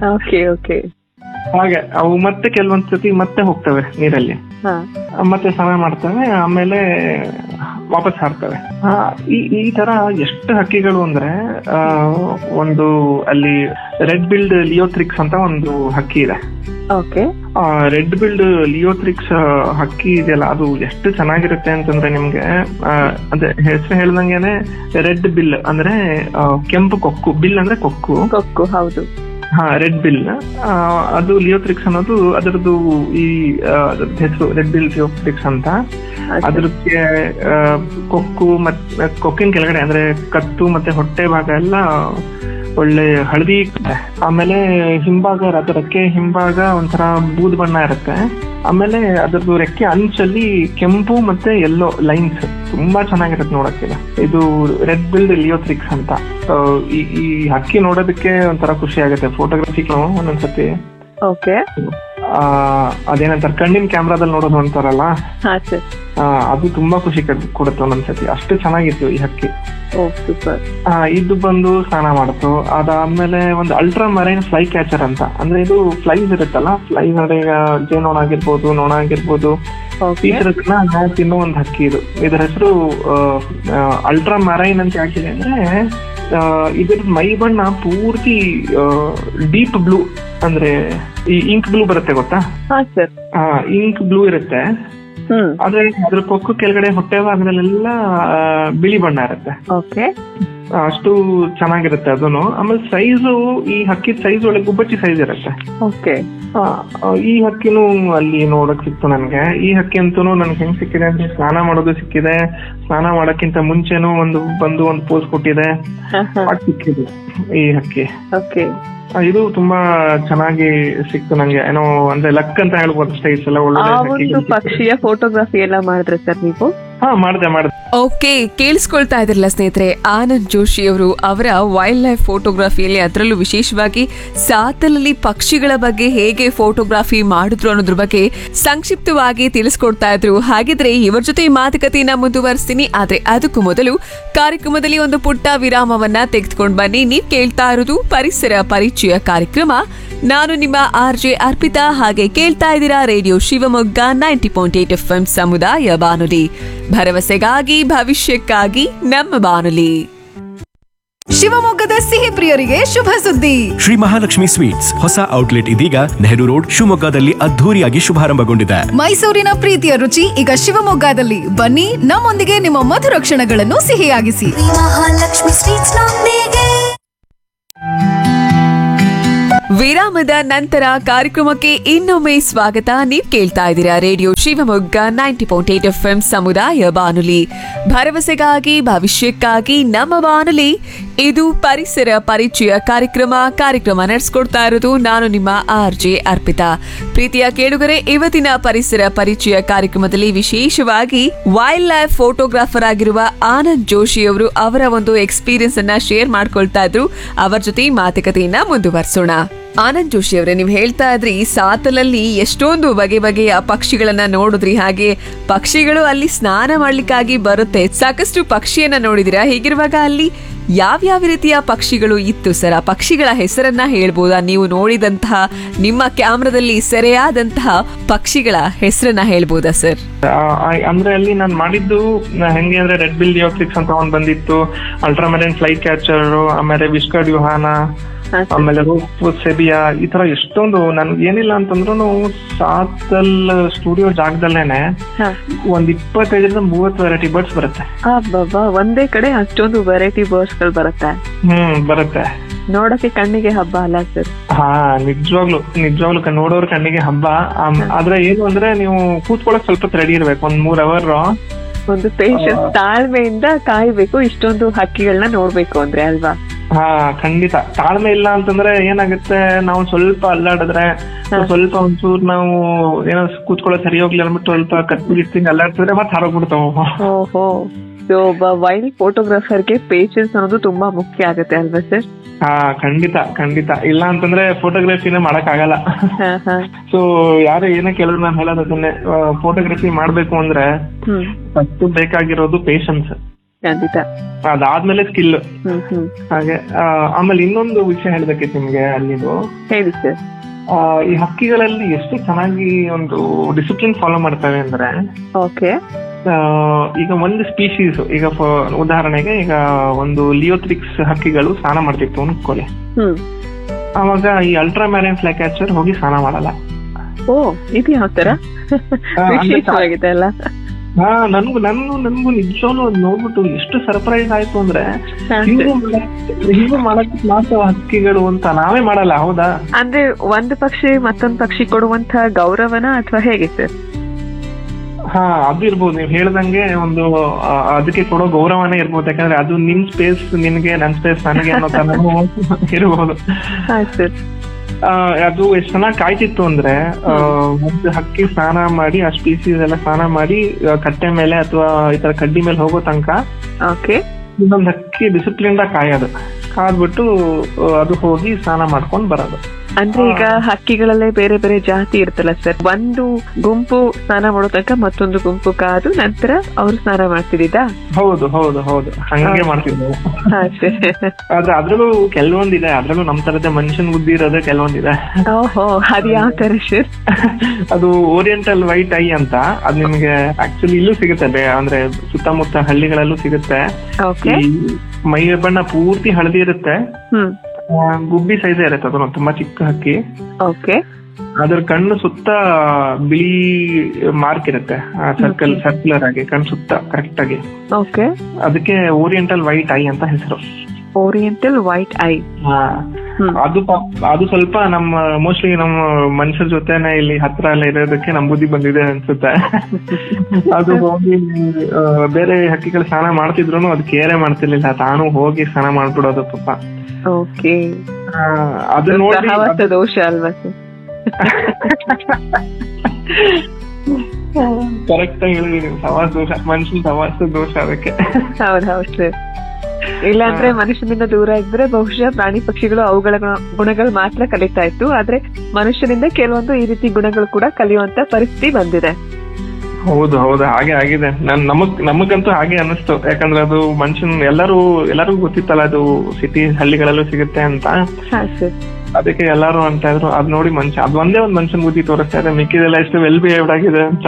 ಹಾಗೆ ಅವು ಮತ್ತೆ ಕೆಲವೊಂದ್ಸತಿ ಮತ್ತೆ ಹೋಗ್ತವೆ ನೀರಲ್ಲಿ, ಮತ್ತೆ ಸ್ನಾನ ಮಾಡ್ತವೆ, ಆಮೇಲೆ ವಾಪಸ್ ಹಾರ್ತವೆ. ಈ ತರ ಎಷ್ಟು ಹಕ್ಕಿಗಳು ಅಂದ್ರೆ ಒಂದು ಅಲ್ಲಿ ರೆಡ್ ಬಿಲ್ಡ್ ಲಿಯೋಥ್ರಿಕ್ಸ್ ಅಂತ ಒಂದು ಹಕ್ಕಿ ಇದೆ. ರೆಡ್ ಬಿಲ್ಡ್ ಲಿಯೋಥ್ರಿಕ್ಸ್ ಹಕ್ಕಿ ಇದೆಯಲ್ಲ, ಅದು ಎಷ್ಟು ಚೆನ್ನಾಗಿರುತ್ತೆ ಅಂತಂದ್ರೆ ನಿಮ್ಗೆ ಅದೇ ಹೆಸರು ಹೇಳ್ದಂಗೆನೆ ರೆಡ್ ಬಿಲ್ ಅಂದ್ರೆ ಕೆಂಪು ಕೊಕ್ಕು, ಬಿಲ್ ಅಂದ್ರೆ ಕೊಕ್ಕು. ಹೌದು, ರೆಡ್ ಬಿಲ್. ಅದು ಲಿಯೋಥ್ರಿಕ್ಸ್ ಅನ್ನೋದು ಅದರದ್ದು ಈ ಹೆಸರು ರೆಡ್ ಬಿಲ್ ಲಿಯೋಥ್ರಿಕ್ಸ್ ಅಂತ. ಅದ್ರಕ್ಕೆ ಕೊಕ್ಕು ಮತ್ತೆ ಕೊಕ್ಕಿನ ಕೆಳಗಡೆ ಅಂದ್ರೆ ಕತ್ತು ಮತ್ತೆ ಹೊಟ್ಟೆ ಭಾಗ ಎಲ್ಲ ಒಳ್ಳೆ ಹಳದಿ, ಆಮೇಲೆ ಹಿಂಭಾಗ ಅದರ ರೆಕ್ಕೆ ಹಿಂಭಾಗ ಒಂಥರ ಬೂದ್ ಬಣ್ಣ ಇರುತ್ತೆ. ಆಮೇಲೆ ಅದ್ರದ್ದು ರೆಕ್ಕೆ ಅಂಚಲ್ಲಿ ಕೆಂಪು ಮತ್ತೆ ಯೆಲ್ಲೋ ಲೈನ್ಸ್, ತುಂಬಾ ಚೆನ್ನಾಗಿರುತ್ತೆ ನೋಡಕ್ಕೆ. ಇದು ರೆಡ್ ಬಿಲ್ಡ್ ಲಿಯೋಥ್ರಿಕ್ಸ್ ಅಂತ. ಈ ಹಕ್ಕಿ ನೋಡೋದಕ್ಕೆ ಒಂಥರ ಖುಷಿ ಆಗುತ್ತೆ. ಫೋಟೋಗ್ರಫಿಗಳು ಒಂದೊಂದ್ಸತಿ ಅದೇನಂತಾರೆ ಕಣ್ಣಿನ ಕ್ಯಾಮ್ರಾದಲ್ಲಿ ನೋಡೋದು ಅಂತಾರಲ್ಲ, ಅದು ತುಂಬಾ ಖುಷಿ ಕೊಡುತ್ತೆ ಒಂದೊಂದ್ಸತಿ. ಅಷ್ಟು ಚೆನ್ನಾಗಿತ್ತು ಈ ಹಕ್ಕಿ. ಇದು ಬಂದು ಸ್ನಾನ ಮಾಡ್ತು. ಅದಾದ್ಮೇಲೆ ಒಂದು ಅಲ್ಟ್ರಾ ಮರೈನ್ ಫ್ಲೈ ಕ್ಯಾಚರ್ ಅಂತ, ಅಂದ್ರೆ ಇದು ಫ್ಲೈಸ್ ಇರುತ್ತಲ್ಲ, ಫ್ಲೈ ಅಂದ್ರೆ ಈಗ ಜೇನೋಣ ಆಗಿರ್ಬೋದು, ನೊಣ ಆಗಿರ್ಬೋದು, ಈ ತರದನ್ನ ತಿನ್ನೋ ಒಂದು ಹಕ್ಕಿ ಇದು. ಇದರ ಹೆಸರು ಅಲ್ಟ್ರಾ ಮರೈನ್ ಅಂತ ಯಾಕಿದೆ ಅಂದ್ರೆ ಇದ್ರ ಮೈ ಬಣ್ಣ ಪೂರ್ತಿ ಡೀಪ್ ಬ್ಲೂ, ಅಂದ್ರೆ ಈ ಇಂಕ್ ಬ್ಲೂ ಬರುತ್ತೆ ಗೊತ್ತಾ? ಇಂಕ್ ಬ್ಲೂ ಇರುತ್ತೆ. ಆದ್ರೆ ಅದ್ರ ಕೊಕ್ಕು ಕೆಳಗಡೆ ಹೊಟ್ಟೆ ಭಾಗದಲ್ಲೆಲ್ಲ ಬಿಳಿ ಬಣ್ಣ ಇರುತ್ತೆ. ಅಷ್ಟು ಚೆನ್ನಾಗಿರುತ್ತೆ ಅದನ್ನು. ಆಮೇಲೆ ಸೈಜು, ಈ ಹಕ್ಕಿದ ಸೈಜ್ ಒಳ್ಳೆ ಗುಬ್ಬಚ್ಚಿ ಸೈಜ್ ಇರುತ್ತೆ. ಈ ಹಕ್ಕಿನೂ ಅಲ್ಲಿ ನೋಡಕ್ ಸಿಕ್ತು ನನ್ಗೆ. ಈ ಹಕ್ಕಿ ಅಂತೂ ನನ್ಗೆ ಹೆಂಗ್ ಸಿಕ್ಕಿದೆ ಅಂದ್ರೆ ಸ್ನಾನ ಮಾಡೋದು ಸಿಕ್ಕಿದೆ, ಸ್ನಾನ ಮಾಡಕ್ಕಿಂತ ಮುಂಚೆನೂ ಒಂದು ಪೋಸ್ ಕೊಟ್ಟಿದೆ, ಸಿಕ್ಕಿದೆ ಈ ಹಕ್ಕಿ. ಇದು ತುಂಬಾ ಚೆನ್ನಾಗಿ ಸಿಕ್ತು ನಂಗೆ. ಏನೋ ಅಂದ್ರೆ ಲಕ್ ಅಂತ ಹೇಳ್ಬೋದು ಅಷ್ಟೇ. ಈ ಸಲ ಒಳ್ಳೆ ಪಕ್ಷಿಯ ಫೋಟೋಗ್ರಫಿ ಎಲ್ಲ ಮಾಡಿದ್ರೆ ಸರ್ ನೀವು? ಮಾಡಿದೆ. ಓಕೆ, ಕೇಳಿಸ್ಕೊಳ್ತಾ ಇದ್ರಲ್ಲ ಸ್ನೇಹಿತರೆ, ಆನಂದ್ ಜೋಶಿ ಅವರು ಅವರ ವೈಲ್ಡ್ ಲೈಫ್ ಫೋಟೋಗ್ರಫಿಯಲ್ಲಿ, ಅದರಲ್ಲೂ ವಿಶೇಷವಾಗಿ ಸಾತಲಲ್ಲಿ ಪಕ್ಷಿಗಳ ಬಗ್ಗೆ ಹೇಗೆ ಫೋಟೋಗ್ರಫಿ ಮಾಡಿದ್ರು ಅನ್ನೋದ್ರ ಬಗ್ಗೆ ಸಂಕ್ಷಿಪ್ತವಾಗಿ ತಿಳಿಸ್ಕೊಡ್ತಾ ಇದ್ರು. ಹಾಗಿದ್ರೆ ಇವರ ಜೊತೆ ಈ ಮಾತುಕತೆಯನ್ನ ಮುಂದುವರಿಸ್ತೀನಿ. ಆದ್ರೆ ಅದಕ್ಕೂ ಮೊದಲು ಕಾರ್ಯಕ್ರಮದಲ್ಲಿ ಒಂದು ಪುಟ್ಟ ವಿರಾಮವನ್ನ ತೆಗೆದುಕೊಂಡು ಬನ್ನಿ. ನೀವ್ ಕೇಳ್ತಾ ಇರೋದು ಪರಿಸರ ಪರಿಚಯ ಕಾರ್ಯಕ್ರಮ. ನಾನು ನಿಮ್ಮ RJ ಅರ್ಪಿತಾ. ಹಾಗೆ ಕೇಳ್ತಾ ಇದ್ದೀರಾ ರೇಡಿಯೋ ಶಿವಮೊಗ್ಗ 90.8 FM ಸಮುದಾಯ ಬಾನುಲಿ, ಭರವಸೆಗಾಗಿ ಭವಿಷ್ಯಕ್ಕಾಗಿ ನಮ್ಮ ಬಾನುಲಿ. ಶಿವಮೊಗ್ಗದ ಸಿಹಿ ಪ್ರಿಯರಿಗೆ ಶುಭ ಸುದ್ದಿ. ಶ್ರೀ ಮಹಾಲಕ್ಷ್ಮಿ ಸ್ವೀಟ್ಸ್ ಹೊಸ ಔಟ್ಲೆಟ್ ಇದೀಗ ನೆಹರು ರೋಡ್ ಶಿವಮೊಗ್ಗದಲ್ಲಿ ಅದ್ಧೂರಿಯಾಗಿ ಶುಭಾರಂಭಗೊಂಡಿದೆ. ಮೈಸೂರಿನ ಪ್ರೀತಿಯ ರುಚಿ ಈಗ ಶಿವಮೊಗ್ಗದಲ್ಲಿ. ಬನ್ನಿ, ನಮ್ಮೊಂದಿಗೆ ನಿಮ್ಮ ಮಧುರ ಕ್ಷಣಗಳನ್ನು ಸಿಹಿಯಾಗಿಸಿ. ಮಹಾಲಕ್ಷ್ಮಿ ಸ್ವೀಟ್ಸ್ ನೊಂದಿಗೆ. ವಿರಾಮದ ನಂತರ ಕಾರ್ಯಕ್ರಮಕ್ಕೆ ಇನ್ನೊಮ್ಮೆ ಸ್ವಾಗತ. ನೀವ್ ಕೇಳ್ತಾ ಇದ್ದೀರಾ ರೇಡಿಯೋ ಶಿವಮೊಗ್ಗ 90.8 FM ಸಮುದಾಯ ಬಾನುಲಿ, ಭರವಸೆಗಾಗಿ ಭವಿಷ್ಯಕ್ಕಾಗಿ ನಮ್ಮ ಬಾನುಲಿ. ಇದು ಪರಿಸರ ಪರಿಚಯ ಕಾರ್ಯಕ್ರಮ ನಡೆಸ್ಕೊಡ್ತಾ ಇರೋದು ನಾನು ನಿಮ್ಮ RJ ಅರ್ಪಿತಾ. ಪ್ರೀತಿಯ ಕೇಳುಗರೆ, ಇವತ್ತಿನ ಪರಿಸರ ಪರಿಚಯ ಕಾರ್ಯಕ್ರಮದಲ್ಲಿ ವಿಶೇಷವಾಗಿ ವೈಲ್ಡ್ ಲೈಫ್ ಫೋಟೋಗ್ರಾಫರ್ ಆಗಿರುವ ಆನಂದ್ ಜೋಶಿ ಅವರು ಅವರ ಒಂದು ಎಕ್ಸ್ಪೀರಿಯನ್ಸ್ ಅನ್ನ ಶೇರ್ ಮಾಡ್ಕೊಳ್ತಾ ಇದ್ರು. ಅವರ ಜೊತೆ ಮಾತುಕತೆಯನ್ನ ಮುಂದುವರಿಸೋಣ. ಆನಂದ್ ಜೋಶಿ ಅವರೇ, ನೀವು ಹೇಳ್ತಾ ಇದ್ರಿ ಸಾತಲಲ್ಲಿ ಎಷ್ಟೊಂದು ಬಗೆ ಬಗೆಯ ಪಕ್ಷಿಗಳನ್ನ ನೋಡಿದ್ರಿ, ಹಾಗೆ ಪಕ್ಷಿಗಳು ಅಲ್ಲಿ ಸ್ನಾನ ಮಾಡ್ಲಿಕ್ಕಾಗಿ ಬರುತ್ತೆ, ಸಾಕಷ್ಟು ಪಕ್ಷಿಯನ್ನ ನೋಡಿದಿರಾ. ಹೀಗಿರುವಾಗ ಅಲ್ಲಿ ಯಾವ್ಯಾವ ರೀತಿಯ ಪಕ್ಷಿಗಳು ಇತ್ತು ಸರ್? ಆ ಪಕ್ಷಿಗಳ ಹೆಸರನ್ನ ಹೇಳ್ಬೋದಾ? ನೀವು ನೋಡಿದಂತಹ, ನಿಮ್ಮ ಕ್ಯಾಮ್ರಾದಲ್ಲಿ ಸೆರೆಯಾದಂತಹ ಪಕ್ಷಿಗಳ ಹೆಸರನ್ನ ಹೇಳ್ಬೋದಾ ಸರ್? ಅಂದ್ರೆ ಅಲ್ಲಿ ನಾನು ಮಾಡಿದ್ದು ಹೆಂಗೆ ಅಂದ್ರೆ ರೆಡ್ ಬಿಲ್ ಡಿಯೋಕ್ಸಿಕ್ಸ್ ಅಂತ ಒಂದ್ ಬಂದಿತ್ತು, ಅಲ್ಟ್ರಾಮರೈನ್ ಫ್ಲೈ ಕ್ಯಾಚರ್, ಆಮೇಲೆ ವಿಸ್ಕರ್ಡ್ ಯುಹಾನ, ಆಮೇಲೆ ಸೆಬಿಯಾ, ಈ ತರ ಎಷ್ಟೊಂದು. ನನ್ಗೆ ಏನಿಲ್ಲ ಅಂತಂದ್ರು ಸಾತಲ್ ಸ್ಟುಡಿಯೋ ಜಾಗದಲ್ಲೇನೆ ಒಂದ್ 25-30 ವೆರೈಟಿ ಬರ್ಡ್ಸ್ ಬರುತ್ತೆ. ಒಂದೇ ಕಡೆ ಅಷ್ಟೊಂದು ವೆರೈಟಿ ಬರ್ಡ್ಸ್ ಗಳು ಬರುತ್ತೆ. ಬರುತ್ತೆ. ನೋಡಕ್ಕೆ ಕಣ್ಣಿಗೆ ಹಬ್ಬ ಅಲ್ಲ ಸರ್? ಹಾ, ನಿಜವಾಗ್ಲು ನೋಡೋರ್ ಕಣ್ಣಿಗೆ ಹಬ್ಬ. ಆದ್ರೆ ಏನು ಅಂದ್ರೆ ನೀವು ಕೂತ್ಕೊಳ್ಳೋಕ್ ಸ್ವಲ್ಪ ರೆಡಿ ಇರ್ಬೇಕು, ಒಂದ್ 3 ಅವರ್ ಒಂದು ಪೇಷನ್ಸ್, ತಾಳ್ಮೆಯಿಂದ ಕಾಯ್ಬೇಕು ಇಷ್ಟೊಂದು ಹಕ್ಕಿಗಳನ್ನ ನೋಡ್ಬೇಕು ಅಂದ್ರೆ ಅಲ್ವಾ? ಹಾ, ಖಂಡಿತ. ತಾಳ್ಮೆ ಇಲ್ಲ ಅಂತಂದ್ರೆ ಏನಾಗುತ್ತೆ, ನಾವು ಸ್ವಲ್ಪ ಅಲ್ಲಾಡಿದ್ರೆ, ಸ್ವಲ್ಪ ಒಂಚೂರು ನಾವು ಏನೋ ಕೂತ್ಕೊಳ್ಳೋ ಸರಿ ಹೋಗ್ಲಿ ಅಂದ್ಬಿಟ್ಟು ಸ್ವಲ್ಪ ಕತ್ತಿಂಗ್ ಅಲ್ಲಾಡ್ತಿದ್ರೆ ಮತ್ತೆ ಹಾರೋಗ್ಬಿಡ್ತಾವ. ಓಹೋ, ಒಬ್ಬ ವೈಲ್ಡ್ ಫೋಟೋಗ್ರಾಫರ್ಗೆ ಪೇಷನ್ಸ್ ಅನ್ನೋದು ತುಂಬಾ ಮುಖ್ಯ ಆಗುತ್ತೆ ಅಲ್ವಾ ಸರ್? ಹಾ, ಖಂಡಿತ. ಇಲ್ಲ ಅಂತಂದ್ರೆ ಫೋಟೋಗ್ರಫಿನೇ ಮಾಡಕ್ ಆಗಲ್ಲ. ಸೊ ಯಾರು ಏನೇ ಕೇಳಿದ್ರು ನಾನು ಹೇಳೋದನ್ನೇ, ಫೋಟೋಗ್ರಫಿ ಮಾಡ್ಬೇಕು ಅಂದ್ರೆ ಫಸ್ಟ್ ಬೇಕಾಗಿರೋದು ಪೇಷನ್ಸ್. ಖಂಡಿತ. ಅದಾದ್ಮೇಲೆ ಸ್ಕಿಲ್. ಹಾಗೆ ಆಮೇಲೆ ಇನ್ನೊಂದು ವಿಷಯ ಹೇಳ್ಬೇಕಿತ್ತು ನಿಮ್ಗೆ ಅಲ್ಲಿದು. ಹೇಳಿ ಸರ್. ಈ ಹಕ್ಕಿಗಳಲ್ಲಿ ಎಷ್ಟು ಚೆನ್ನಾಗಿ ಒಂದು ಡಿಸಿಪ್ಲಿನ್ ಫಾಲೋ ಮಾಡ್ತವೆ ಅಂದ್ರೆ, ಓಕೆ, ಈಗ ಒಂದು ಸ್ಪೀಶೀಸ್, ಈಗ ಉದಾಹರಣೆಗೆ ಈಗ ಒಂದು ಲಿಯೋಥ್ರಿಕ್ಸ್ ಹಕ್ಕಿಗಳು ಸ್ನಾನ ಮಾಡ್ತಿತ್ತು ಅನ್ಕೊಳ್ಳಿ, ಅವಾಗ ಈ ಅಲ್ಟ್ರಾಮ್ಯಾರಿನ್ ಫ್ಲೈ ಕ್ಯಾಚರ್ ಹೋಗಿ ಸ್ನಾನ ಮಾಡಲ್ಲ. ಓ, ಇದು ಯಾವ ತರ ವಿಶೇಷವಾಗಿದೆ ಅಲ್ಲ? ಹಾ, ನನ್ಗೂ ನಿಜವಾಗ್ಲೂ ನೋಡ್ಬಿಟ್ಟು ಎಷ್ಟು ಸರ್ಪ್ರೈಸ್ ಆಯ್ತು ಅಂದ್ರೆ, ಹಿಂಗೂ ಮಾಡಕ್ ಮಾತ್ರ ಹಕ್ಕಿಗಳು ಅಂತ ನಾವೇ ಮಾಡಲ್ಲ, ಹೌದಾ? ಅಂದ್ರೆ ಒಂದು ಪಕ್ಷಿ ಮತ್ತೊಂದು ಪಕ್ಷಿ ಕೊಡುವಂತ ಗೌರವನ ಅಥವಾ ಹೇಗೆ ಸರ್? ಹಾ, ಅದು ಇರ್ಬೋದು. ನೀವು ಹೇಳ್ದಂಗೆ ಒಂದು ಅದಕ್ಕೆ ಕೊಡೋ ಗೌರವನೇ ಇರ್ಬೋದು. ಯಾಕಂದ್ರೆ ಅದು ನಿಮ್ ಸ್ಪೇಸ್ ನಿನ್ಗೆ, ನನ್ ಸ್ಪೇಸ್ ನನಗೆ ಅನ್ನೋ ತರ ಇರ್ಬೋದು. ಅದು ಎಷ್ಟು ಚೆನ್ನಾಗಿ ಕಾಯ್ತಿತ್ತು ಅಂದ್ರೆ, ಒಂದು ಹಕ್ಕಿ ಸ್ನಾನ ಮಾಡಿ, ಆ ಸ್ಪೀಸೀಸ್ ಎಲ್ಲ ಸ್ನಾನ ಮಾಡಿ ಕಟ್ಟೆ ಮೇಲೆ ಅಥವಾ ಈ ತರ ಕಡ್ಡಿ ಮೇಲೆ ಹೋಗೋ ತನಕ ಇನ್ನೊಂದು ಹಕ್ಕಿ ಡಿಸಿಪ್ಲಿನ್ ಕಾಯೋದು, ಕಾದ್ಬಿಟ್ಟು ಅದು ಹೋಗಿ ಸ್ನಾನ ಮಾಡ್ಕೊಂಡ್ ಬರೋದು. ಅಂದ್ರೆ ಈಗ ಹಕ್ಕಿಗಳಲ್ಲೇ ಬೇರೆ ಬೇರೆ ಜಾತಿ ಇರ್ತಲ್ಲ ಸರ್, ಒಂದು ಗುಂಪು ಸ್ನಾನ ಮಾಡೋ ತನಕ ಮತ್ತೊಂದು ಗುಂಪು ಕಾದು ನಂತರ ಅವ್ರು ಸ್ನಾನ ಮಾಡ್ತಿದ್ದ? ಹೌದು, ಹಂಗೆ ಮಾಡ್ತಿದ್ದೆ. ಆದ್ರೆ ಅದ್ರಲ್ಲೂ ಕೆಲವೊಂದಿದೆ, ಅದ್ರಲ್ಲೂ ನಮ್ ತರದೇ ಮನುಷ್ಯನ್ ಬುದ್ಧಿ ಇರೋದೇ ಕೆಲವೊಂದಿದೆ. ಓಹೋ, ಅದು ಯಾವ ತರ ಸರ್? ಅದು ಓರಿಯೆಂಟಲ್ ವೈಟ್ ಐ ಅಂತ, ಅದು ನಿಮ್ಗೆ ಆಕ್ಚುಲಿ ಇಲ್ಲೂ ಸಿಗುತ್ತೆ, ಅಂದ್ರೆ ಸುತ್ತಮುತ್ತ ಹಳ್ಳಿಗಳಲ್ಲೂ ಸಿಗುತ್ತೆ. ಮೈ ಬಣ್ಣ ಪೂರ್ತಿ ಹಳದಿ ಇರುತ್ತೆ, ಗುಬ್ಬಿ ಸೈಜ್ ಇರುತ್ತೆ, ಅದು ತುಂಬಾ ಚಿಕ್ಕ ಹಕ್ಕಿ. ಅದ್ರ ಕಣ್ಣು ಸುತ್ತ ಬಿಳಿ ಮಾರ್ಕ್ ಇರುತ್ತೆ, ಸರ್ಕ್ಯುಲರ್ ಆಗಿ ಕಣ್ಣು ಸುತ್ತ ಕರೆಕ್ಟ್ ಆಗಿ. ಅದಕ್ಕೆ ಓರಿಯೆಂಟಲ್ ವೈಟ್ ಐ ಅಂತ ಹೆಸರು. Oriental white I. ಅದು ಸ್ವಲ್ಪ ಮೋಸ್ಟ್ಲಿ ನಮ್ಮ ಮನುಷ್ಯರ ಜೊತೆನೆ ಇಲ್ಲಿ ಹತ್ರ ಎಲ್ಲ ಇರೋದಕ್ಕೆ ನಮ್ ಬುದ್ಧಿ ಬಂದಿದೆ ಅನ್ಸುತ್ತೆ. ಅದು ಹೋಗಿ ಬೇರೆ ಹಕ್ಕಿಗಳು ಸ್ನಾನ ಮಾಡ್ತಿದ್ರು ಅದು ಕೇರೆ ಮಾಡ್ತಿರ್ಲಿಲ್ಲ, ತಾನು ಹೋಗಿ ಸ್ನಾನ ಮಾಡ್ಬಿಡೋದು ಪಾಪ. ಅದು ನೋಡಿ ದೋಷ ಅಲ್ವಾ? ಕರೆಕ್ಟ್ ಆಗಿ ಹೇಳಿದೀನಿ, ಸವಾಸ ದೋಷ, ಮನುಷ್ಯನ ಸವಾಸ ದೋಷ ಅದಕ್ಕೆ. ಹೌದೌದು ಸರ್. ಇಲ್ಲಾಂದ್ರೆ ಮನುಷ್ಯನಿಂದ ದೂರ ಇದ್ರೆ ಬಹುಶಃ ಪ್ರಾಣಿ ಪಕ್ಷಿಗಳು ಅವುಗಳ ಗುಣಗಳು ಮಾತ್ರ ಕಲಿತಾ ಇತ್ತು, ಆದ್ರೆ ಮನುಷ್ಯನಿಂದ ಕೆಲವೊಂದು ಈ ರೀತಿ ಗುಣಗಳು ಕೂಡ ಕಲಿಯುವಂತ ಪರಿಸ್ಥಿತಿ ಬಂದಿದೆ. ಹೌದು, ಹಾಗೆ ಆಗಿದೆ. ನಮಗಂತೂ ಹಾಗೆ ಅನ್ನಿಸ್ತು. ಯಾಕಂದ್ರೆ ಅದು ಮನುಷ್ಯನ್ ಎಲ್ಲರಿಗೂ ಗೊತ್ತಿತ್ತಲ್ಲ, ಅದು ಸಿಟಿ ಹಳ್ಳಿಗಳಲ್ಲೂ ಸಿಗುತ್ತೆ ಅಂತ. ಅದಕ್ಕೆ ಎಲ್ಲಾರು ಅಂತ ಇದ್ರು. ಅದ್ ನೋಡಿ ಅದ್ ಒಂದೇ ಒಂದ್ ಮನುಷ್ಯನ್ ಬುದ್ಧಿ ತೋರಿಸ್ತಾ ಇದೆ, ಮಿಕ್ಕಿದೆಲ್ಲ ಎಷ್ಟು ವೆಲ್ ಬಿಹೇವ್ಡ್ ಆಗಿದೆ ಅಂತ.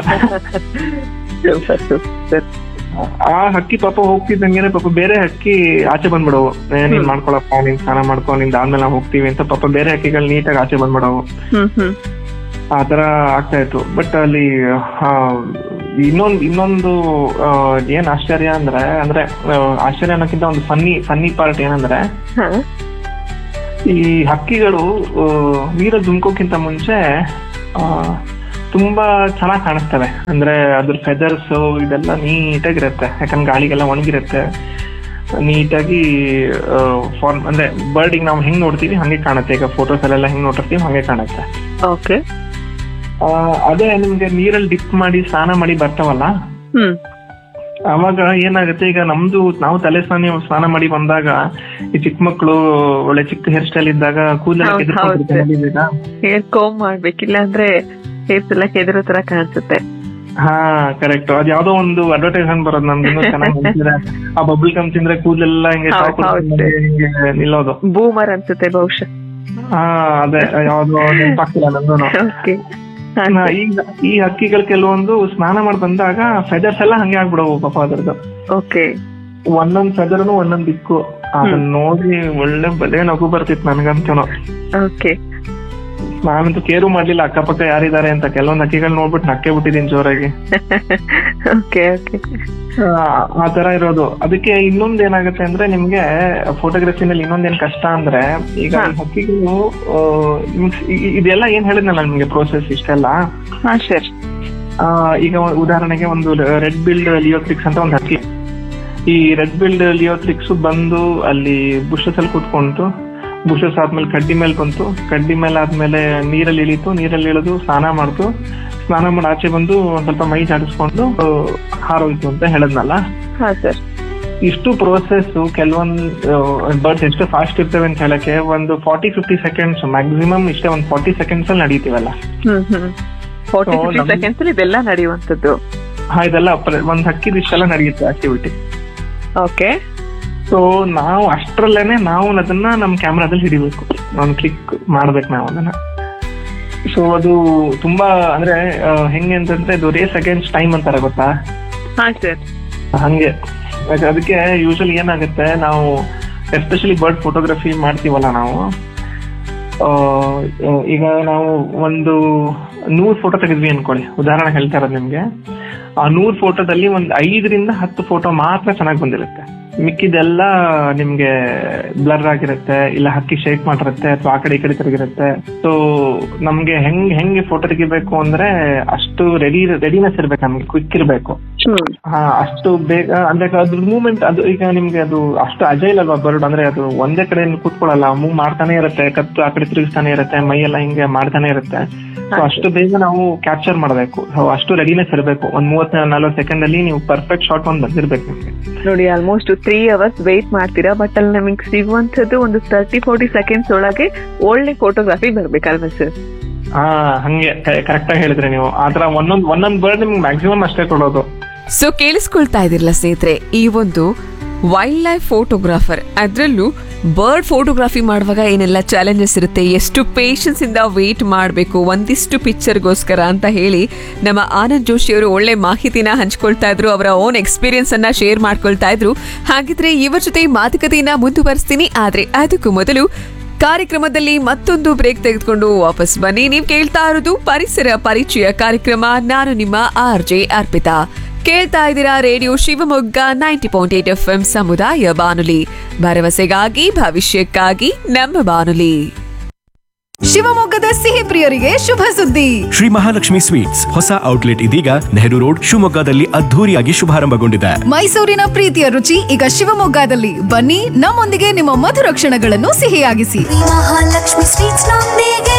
ಆ ಹಕ್ಕಿ ಪಾಪ ಹೋಗ್ತಿದ್ದಂಗೆ ಪಾಪ ಬೇರೆ ಹಕ್ಕಿ ಆಚೆ ಬಂದ್ಬಿಡವು, ನೀನ್ ಮಾಡ್ಕೊಳಪ್ಪ, ನೀನ್ ಸ್ನಾನ ಮಾಡ್ಕೊ, ನಿಂದಾದ್ಮೇಲೆ ನಾವು ಹೋಗ್ತೀವಿ ಅಂತ ಪಾಪ ಬೇರೆ ಹಕ್ಕಿಗಳು ನೀಟಾಗಿ ಆಚೆ ಬಂದ್ಬಿಡವು. ಆತರ ಆಗ್ತಾ ಇತ್ತು. ಬಟ್ ಅಲ್ಲಿ ಇನ್ನೊಂದು ಏನ್ ಆಶ್ಚರ್ಯ ಅಂದ್ರೆ ಆಶ್ಚರ್ಯ ಅನ್ನೋಕ್ಕಿಂತ ಒಂದು ಫನ್ನಿ ಪಾರ್ಟ್ ಏನಂದ್ರೆ, ಈ ಹಕ್ಕಿಗಳು ನೀರ ಧುಮ್ಕೋಕ್ಕಿಂತ ಮುಂಚೆ ತುಂಬಾ ಚೆನ್ನಾಗಿ ಕಾಣಿಸ್ತವೆ. ಅಂದ್ರೆ ಅದ್ರ ಫೆದರ್ಸ್ ಇದೆಲ್ಲ ನೀಟಾಗಿರುತ್ತೆ, ಯಾಕಂದ್ರೆ ಗಾಳಿಗೆಲ್ಲ ಒಣಗಿರುತ್ತೆ, ನೀಟಾಗಿ ಫಾರ್ಮ್. ಅಂದ್ರೆ ಬರ್ಡಿಗೆ ನಾವು ಹೆಂಗ್ ನೋಡ್ತೀವಿ ಹಂಗೆ ಕಾಣುತ್ತೆ. ಈಗ ಫೋಟೋಸ್ ಅಲ್ಲೆಲ್ಲ ಹೆಂಗ್ ನೋಡ್ತೀವಿ ಹಂಗೆ ಕಾಣುತ್ತೆ. ಅದೇ ನಿಮ್ಗೆ ನೀರಲ್ಲಿ ಡಿಪ್ ಮಾಡಿ ಸ್ನಾನ ಮಾಡಿ ಬರ್ತಾವಲ್ಲ, ಅವಾಗ ಏನಾಗುತ್ತೆ, ಈಗ ನಮ್ದು ನಾವು ತಲೆ ಸ್ನಾನ ಮಾಡಿ ಬಂದಾಗ ಈ ಚಿಕ್ಕ ಮಕ್ಳು ಒಳ್ಳೆ ಚಿಕ್ಕ ಹೇರ್ ಸ್ಟೈಲ್ ಇದ್ದಾಗ ಕೂದಲ ಹೇರ್ ಕೋಮ್ ಮಾಡ್ಬೇಕಿಲ್ಲ ಅಂದ್ರೆ ಹೇರ್ಸ್ ಎಲ್ಲ ಕೆದರೋ ತರ ಕಾಣಿಸುತ್ತೆ. ಹಾ ಕರೆಕ್ಟ್. ಅದ್ ಯಾವ್ದೋ ಒಂದು ಅಡ್ವರ್ಟೈಸ್ಮೆಂಟ್ ಬರೋದು ನಮ್ದು ಚೆನ್ನಾಗಿ ಆ ಬಬಲ್ ಗಮ್ ತಿಂದ್ರೆ ಕೂದಲೆಲ್ಲ ಹಿಂಗೆ ನಿಲ್ಲೋದು. ಬೂಮರ್ ಅನ್ಸುತ್ತೆ ಬಹುಶಃ. ಹಾ ಅದೇ ಯಾವ್ದೋ ನೆನಪಾಗ್ತಿಲ್ಲ ನಂದು. ಈಗ ಈ ಹಕ್ಕಿಗಳು ಕೆಲವೊಂದು ಸ್ನಾನ ಮಾಡಿ ಬಂದಾಗ ಫೆದರ್ಸ್ ಎಲ್ಲ ಹಂಗೆ ಆಗ್ಬಿಡವು ಪಾಪ ಅದ್ರದ್ದು. ಓಕೆ. ಒಂದೊಂದ್ ಫೆದರ್ನು ಒಂದೊಂದ್ ದಿಕ್ಕು. ಅದನ್ನ ನೋಡಿ ಒಳ್ಳೆ ಬಲೆ ನಗು ಬರ್ತಿತ್ತು ನನ್ಗಂತೂ. ಓಕೆ. ನಾನಂತೂ ಕೇರು ಮಾಡ್ಲಿಲ್ಲ ಅಕ್ಕಪಕ್ಕ ಯಾರಿದ್ದಾರೆ ಅಂತ. ಕೆಲವೊಂದ್ ಹಕ್ಕಿಗಳು ನೋಡ್ಬಿಟ್ಟು ನಕ್ಕೆ ಬಿಟ್ಟಿದೀನಿ ಜೋರಾಗಿ. ಆ ತರ ಇರೋದು. ಅದಕ್ಕೆ ಇನ್ನೊಂದ್ ಏನಾಗುತ್ತೆ ಅಂದ್ರೆ ನಿಮ್ಗೆ ಫೋಟೋಗ್ರಫಿನಲ್ಲಿ ಇನ್ನೊಂದೇನ್ ಕಷ್ಟ ಅಂದ್ರೆ, ಈಗ ಹಕ್ಕಿಗಳು ಇದೆಲ್ಲ ಏನ್ ಹೇಳಿದ್ನಲ್ಲ ನಿಮ್ಗೆ ಪ್ರೋಸೆಸ್ ಇಷ್ಟೆಲ್ಲ. ಈಗ ಉದಾಹರಣೆಗೆ ಒಂದು ರೆಡ್ ಬಿಲ್ಡ್ ಲಿಯೋಥ್ರಿಕ್ಸ್ ಅಂತ ಒಂದು ಹಕ್ಕಿ. ಈ ರೆಡ್ ಬಿಲ್ಡ್ ಲಿಯೋಥ್ರಿಕ್ಸ್ ಬಂದು ಅಲ್ಲಿ ಬುಷಸ್ ಅಲ್ಲಿ ಕೂತ್ಕೊಂತು. ಬುಷಸ್ ಆದ್ಮೇಲೆ ಕಡ್ಡಿ ಮೇಲೆ ಬಂತು. ಕಡ್ಡಿ ಮೇಲೆ ಆದ್ಮೇಲೆ ನೀರಲ್ಲಿ ಇಳೀತು. ನೀರಲ್ಲಿ ಇಳಿದು ಸ್ನಾನ ಮಾಡ್ತು. ಸ್ನಾನ ಮಾಡಿ ಆಚೆ ಬಂದು ಒಂದ್ ಸ್ವಲ್ಪ ಮೈ ಜಾಡಿಸ್ಕೊಂಡು ಹಾರೋಯ್ತು ಅಂತ ಹೇಳದ್ನಲ್ಲ. ಇಷ್ಟು ಪ್ರೋಸೆಸ್ ಕೆಲವೊಂದು ಬರ್ಡ್ಸ್ ಎಷ್ಟು ಫಾಸ್ಟ್ ಇರ್ತವೆ ಅಂತ ಹೇಳಕ್ಕೆ ಒಂದು 40-50 ಸೆಕೆಂಡ್ಸ್ ಮ್ಯಾಕ್ಸಿಮಮ್ ಇಷ್ಟೇ. ಒಂದು 40 ಸೆಕೆಂಡ್ಸ್ ಅಲ್ಲಿ ನಡೀತೀವಲ್ಲ. 40-50 ಸೆಕೆಂಡ್ಸ್ ಅಲ್ಲಿ ಇದೆಲ್ಲ ನಡೆಯುವಂತದ್ದು. ಹಾ, ಇದೆಲ್ಲ ಒಂದ್ ಹಕ್ಕಿದ ಇಷ್ಟೆಲ್ಲ ನಡೆಯುತ್ತೆ ಆಕ್ಟಿವಿಟಿ. ಓಕೆ. ಸೊ ನಾವು ಅಷ್ಟ್ರಲ್ಲೇನೆ ನಾವು ಅದನ್ನ ನಮ್ ಕ್ಯಾಮ್ರಾದಲ್ಲಿ ಹಿಡಿಬೇಕು. ಒಂದು ಕ್ಲಿಕ್ ಮಾಡ್ಬೇಕು ನಾವು ಅದನ್ನ. ಸೊ ಅದು ತುಂಬಾ ಅಂದ್ರೆ ಹೆಂಗೆ ಅಂತಂದ್ರೆ ಇದು ರೇಸ್ ಅಗೇನ್ಸ್ಟ್ ಟೈಮ್ ಅಂತಾರೆ ಗೊತ್ತಾ? ಹಂಗೆ. ಅದಕ್ಕೆ ಯೂಶಲಿ ಏನಾಗುತ್ತೆ, ನಾವು ಎಸ್ಪೆಷಲಿ ಬರ್ಡ್ ಫೋಟೋಗ್ರಫಿ ಮಾಡ್ತೀವಲ್ಲ ನಾವು, ಈಗ ನಾವು ಒಂದು 100 ಫೋಟೋ ತೆಗೆದ್ವಿ ಅನ್ಕೊಳ್ಳಿ, ಉದಾಹರಣೆ ಹೇಳ್ತಾ ಇರೋದು ನಿಮ್ಗೆ. ಆ 100 ಫೋಟೋದಲ್ಲಿ ಒಂದು 5ರಿಂದ 10 ಫೋಟೋ ಮಾತ್ರ ಚೆನ್ನಾಗಿ ಬಂದಿರುತ್ತೆ. ಮಿಕ್ಕಿದೆಲ್ಲ ನಿಮ್ಗೆ ಬ್ಲರ್ ಆಗಿರುತ್ತೆ, ಇಲ್ಲ ಹಕ್ಕಿ ಶೇಕ್ ಮಾಡಿರುತ್ತೆ, ಅಥವಾ ಆ ಕಡೆ ಈ ಕಡೆ ತಿರುಗಿರುತ್ತೆ. ಸೊ ನಮ್ಗೆ ಹೆಂಗೆ ಫೋಟೋ ತೆಗಿಬೇಕು ಅಂದ್ರೆ ಅಷ್ಟು ರೆಡಿನೆಸ್ ಇರ್ಬೇಕು, ನಮ್ಗೆ ಕ್ವಿಕ್ ಇರ್ಬೇಕು. ಅಷ್ಟು ಬೇಗ ಅಂದ್ರೆ ಅದ್ರ ಮೂವ್ಮೆಂಟ್ ಅದು ಈಗ ನಿಮ್ಗೆ ಅದು ಅಷ್ಟು ಅಜೈಲ್ ಅಲ್ವಾ ಬರ್ಡ್. ಅಂದ್ರೆ ಅದು ಒಂದೇ ಕಡೆ ಕೂತ್ಕೊಳ್ಳಲ್ಲ, ಮೂವ್ ಮಾಡ್ತಾನೆ ಇರುತ್ತೆ, ಕತ್ತು ಆ ಕಡೆ ತಿರುಗಿಸ್ತಾನೆ ಇರುತ್ತೆ, ಮೈ ಎಲ್ಲ ಹಿಂಗೆ ಮಾಡ್ತಾನೆ ಇರುತ್ತೆ. ಸೊ ಅಷ್ಟು ಬೇಗ ನಾವು ಕ್ಯಾಪ್ಚರ್ ಮಾಡಬೇಕು. ಅಷ್ಟು ರೆಡಿನೆಸ್ ಇರಬೇಕು. ಒಂದ್ 30-40 ಸೆಕೆಂಡ್ ಅಲ್ಲಿ ನೀವು ಪರ್ಫೆಕ್ಟ್ ಶಾಟ್ ಒಂದು ಬಂದಿರ್ಬೇಕು ನಿಮ್ಗೆ. ನೋಡಿ, ಆಲ್ಮೋಸ್ಟ್ 3 hours ವೇಟ್ ಮಾಡ್ತೀರಾ, ಬಟ್ ಅಲ್ಲಿ ನಮಗೆ ಸಿಗುವಂತದ್ದು ಒಂದು 30-40 ಸೆಕೆಂಡ್ಸ್ ಒಳಗೆ ಒಳ್ಳೆ ಫೋಟೋಗ್ರಫಿ ಬರ್ಬೇಕಲ್ವಾ ಸರ್? ಹಂಗೆ ಕರೆಕ್ಟ್ ಆಗಿ ಹೇಳಿದ್ರೆ ನೀವು. ಆತರ ಒಂದೊಂದ್ ಬರ್ಡ್ ನಿಮ್ಗೆ ಮ್ಯಾಕ್ಸಿಮಮ್ ಅಷ್ಟೇ ಕೊಡೋದು. ಸೊ ಕೇಳಿಸ್ಕೊಳ್ತಾ ಇದಿರಲ್ಲ ಸ್ನೇಹಿತರೆ, ಈ ಒಂದು ವೈಲ್ಡ್ ಲೈಫ್ ಫೋಟೋಗ್ರಾಫರ್, ಅದರಲ್ಲೂ ಬರ್ಡ್ ಫೋಟೋಗ್ರಫಿ ಮಾಡುವಾಗ ಏನೆಲ್ಲ ಚಾಲೆಂಜಸ್ ಇರುತ್ತೆ, ಎಷ್ಟು ಪೇಷನ್ಸ್ ಇಂದ ವೇಟ್ ಮಾಡಬೇಕು ಒಂದಿಷ್ಟು ಪಿಕ್ಚರ್ಗೋಸ್ಕರ ಅಂತ ಹೇಳಿ ನಮ್ಮ ಆನಂದ್ ಜೋಶಿ ಅವರು ಒಳ್ಳೆ ಮಾಹಿತಿನ ಹಂಚ್ಕೊಳ್ತಾ ಇದ್ರು, ಅವರ ಓನ್ ಎಕ್ಸ್ಪೀರಿಯನ್ಸ್ ಅನ್ನ ಶೇರ್ ಮಾಡ್ಕೊಳ್ತಾ ಇದ್ರು. ಹಾಗಿದ್ರೆ ಇವರ ಜೊತೆ ಮಾತುಕತೆಯನ್ನ ಮುಂದುವರಿಸ್ತೀನಿ. ಆದ್ರೆ ಅದಕ್ಕೂ ಮೊದಲು ಕಾರ್ಯಕ್ರಮದಲ್ಲಿ ಮತ್ತೊಂದು ಬ್ರೇಕ್ ತೆಗೆದುಕೊಂಡು ವಾಪಸ್ ಬನ್ನಿ. ನೀವು ಕೇಳ್ತಾ ಇರೋದು ಪರಿಸರ ಪರಿಚಯ ಕಾರ್ಯಕ್ರಮ. ನಾನು ನಿಮ್ಮ RJ ಅರ್ಪಿತಾ. ಕೇಳ್ತಾ ಇದ್ದೀರಾ ರೇಡಿಯೋ ಶಿವಮೊಗ್ಗ 90.8 FM ಸಮುದಾಯ ಬಾನುಲಿ, ಭರವಸೆಗಾಗಿ ಭವಿಷ್ಯಕ್ಕಾಗಿ ನಮ್ಮ ಬಾನುಲಿ. ಶಿವಮೊಗ್ಗದ ಸಿಹಿ ಪ್ರಿಯರಿಗೆ ಶುಭ ಸುದ್ದಿ. ಶ್ರೀ ಮಹಾಲಕ್ಷ್ಮಿ ಸ್ವೀಟ್ಸ್ ಹೊಸ ಔಟ್ಲೆಟ್ ಇದೀಗ ನೆಹರು ರೋಡ್ ಶಿವಮೊಗ್ಗದಲ್ಲಿ ಅದ್ಧೂರಿಯಾಗಿ ಶುಭಾರಂಭಗೊಂಡಿದೆ. ಮೈಸೂರಿನ ಪ್ರೀತಿಯ ರುಚಿ ಈಗ ಶಿವಮೊಗ್ಗದಲ್ಲಿ. ಬನ್ನಿ, ನಮ್ಮೊಂದಿಗೆ ನಿಮ್ಮ ಮಧುರ ಕ್ಷಣಗಳನ್ನು ಸಿಹಿಯಾಗಿಸಿ. ಮಹಾಲಕ್ಷ್ಮಿ ಸ್ವೀಟ್ಸ್ ನೊಂದಿಗೆ.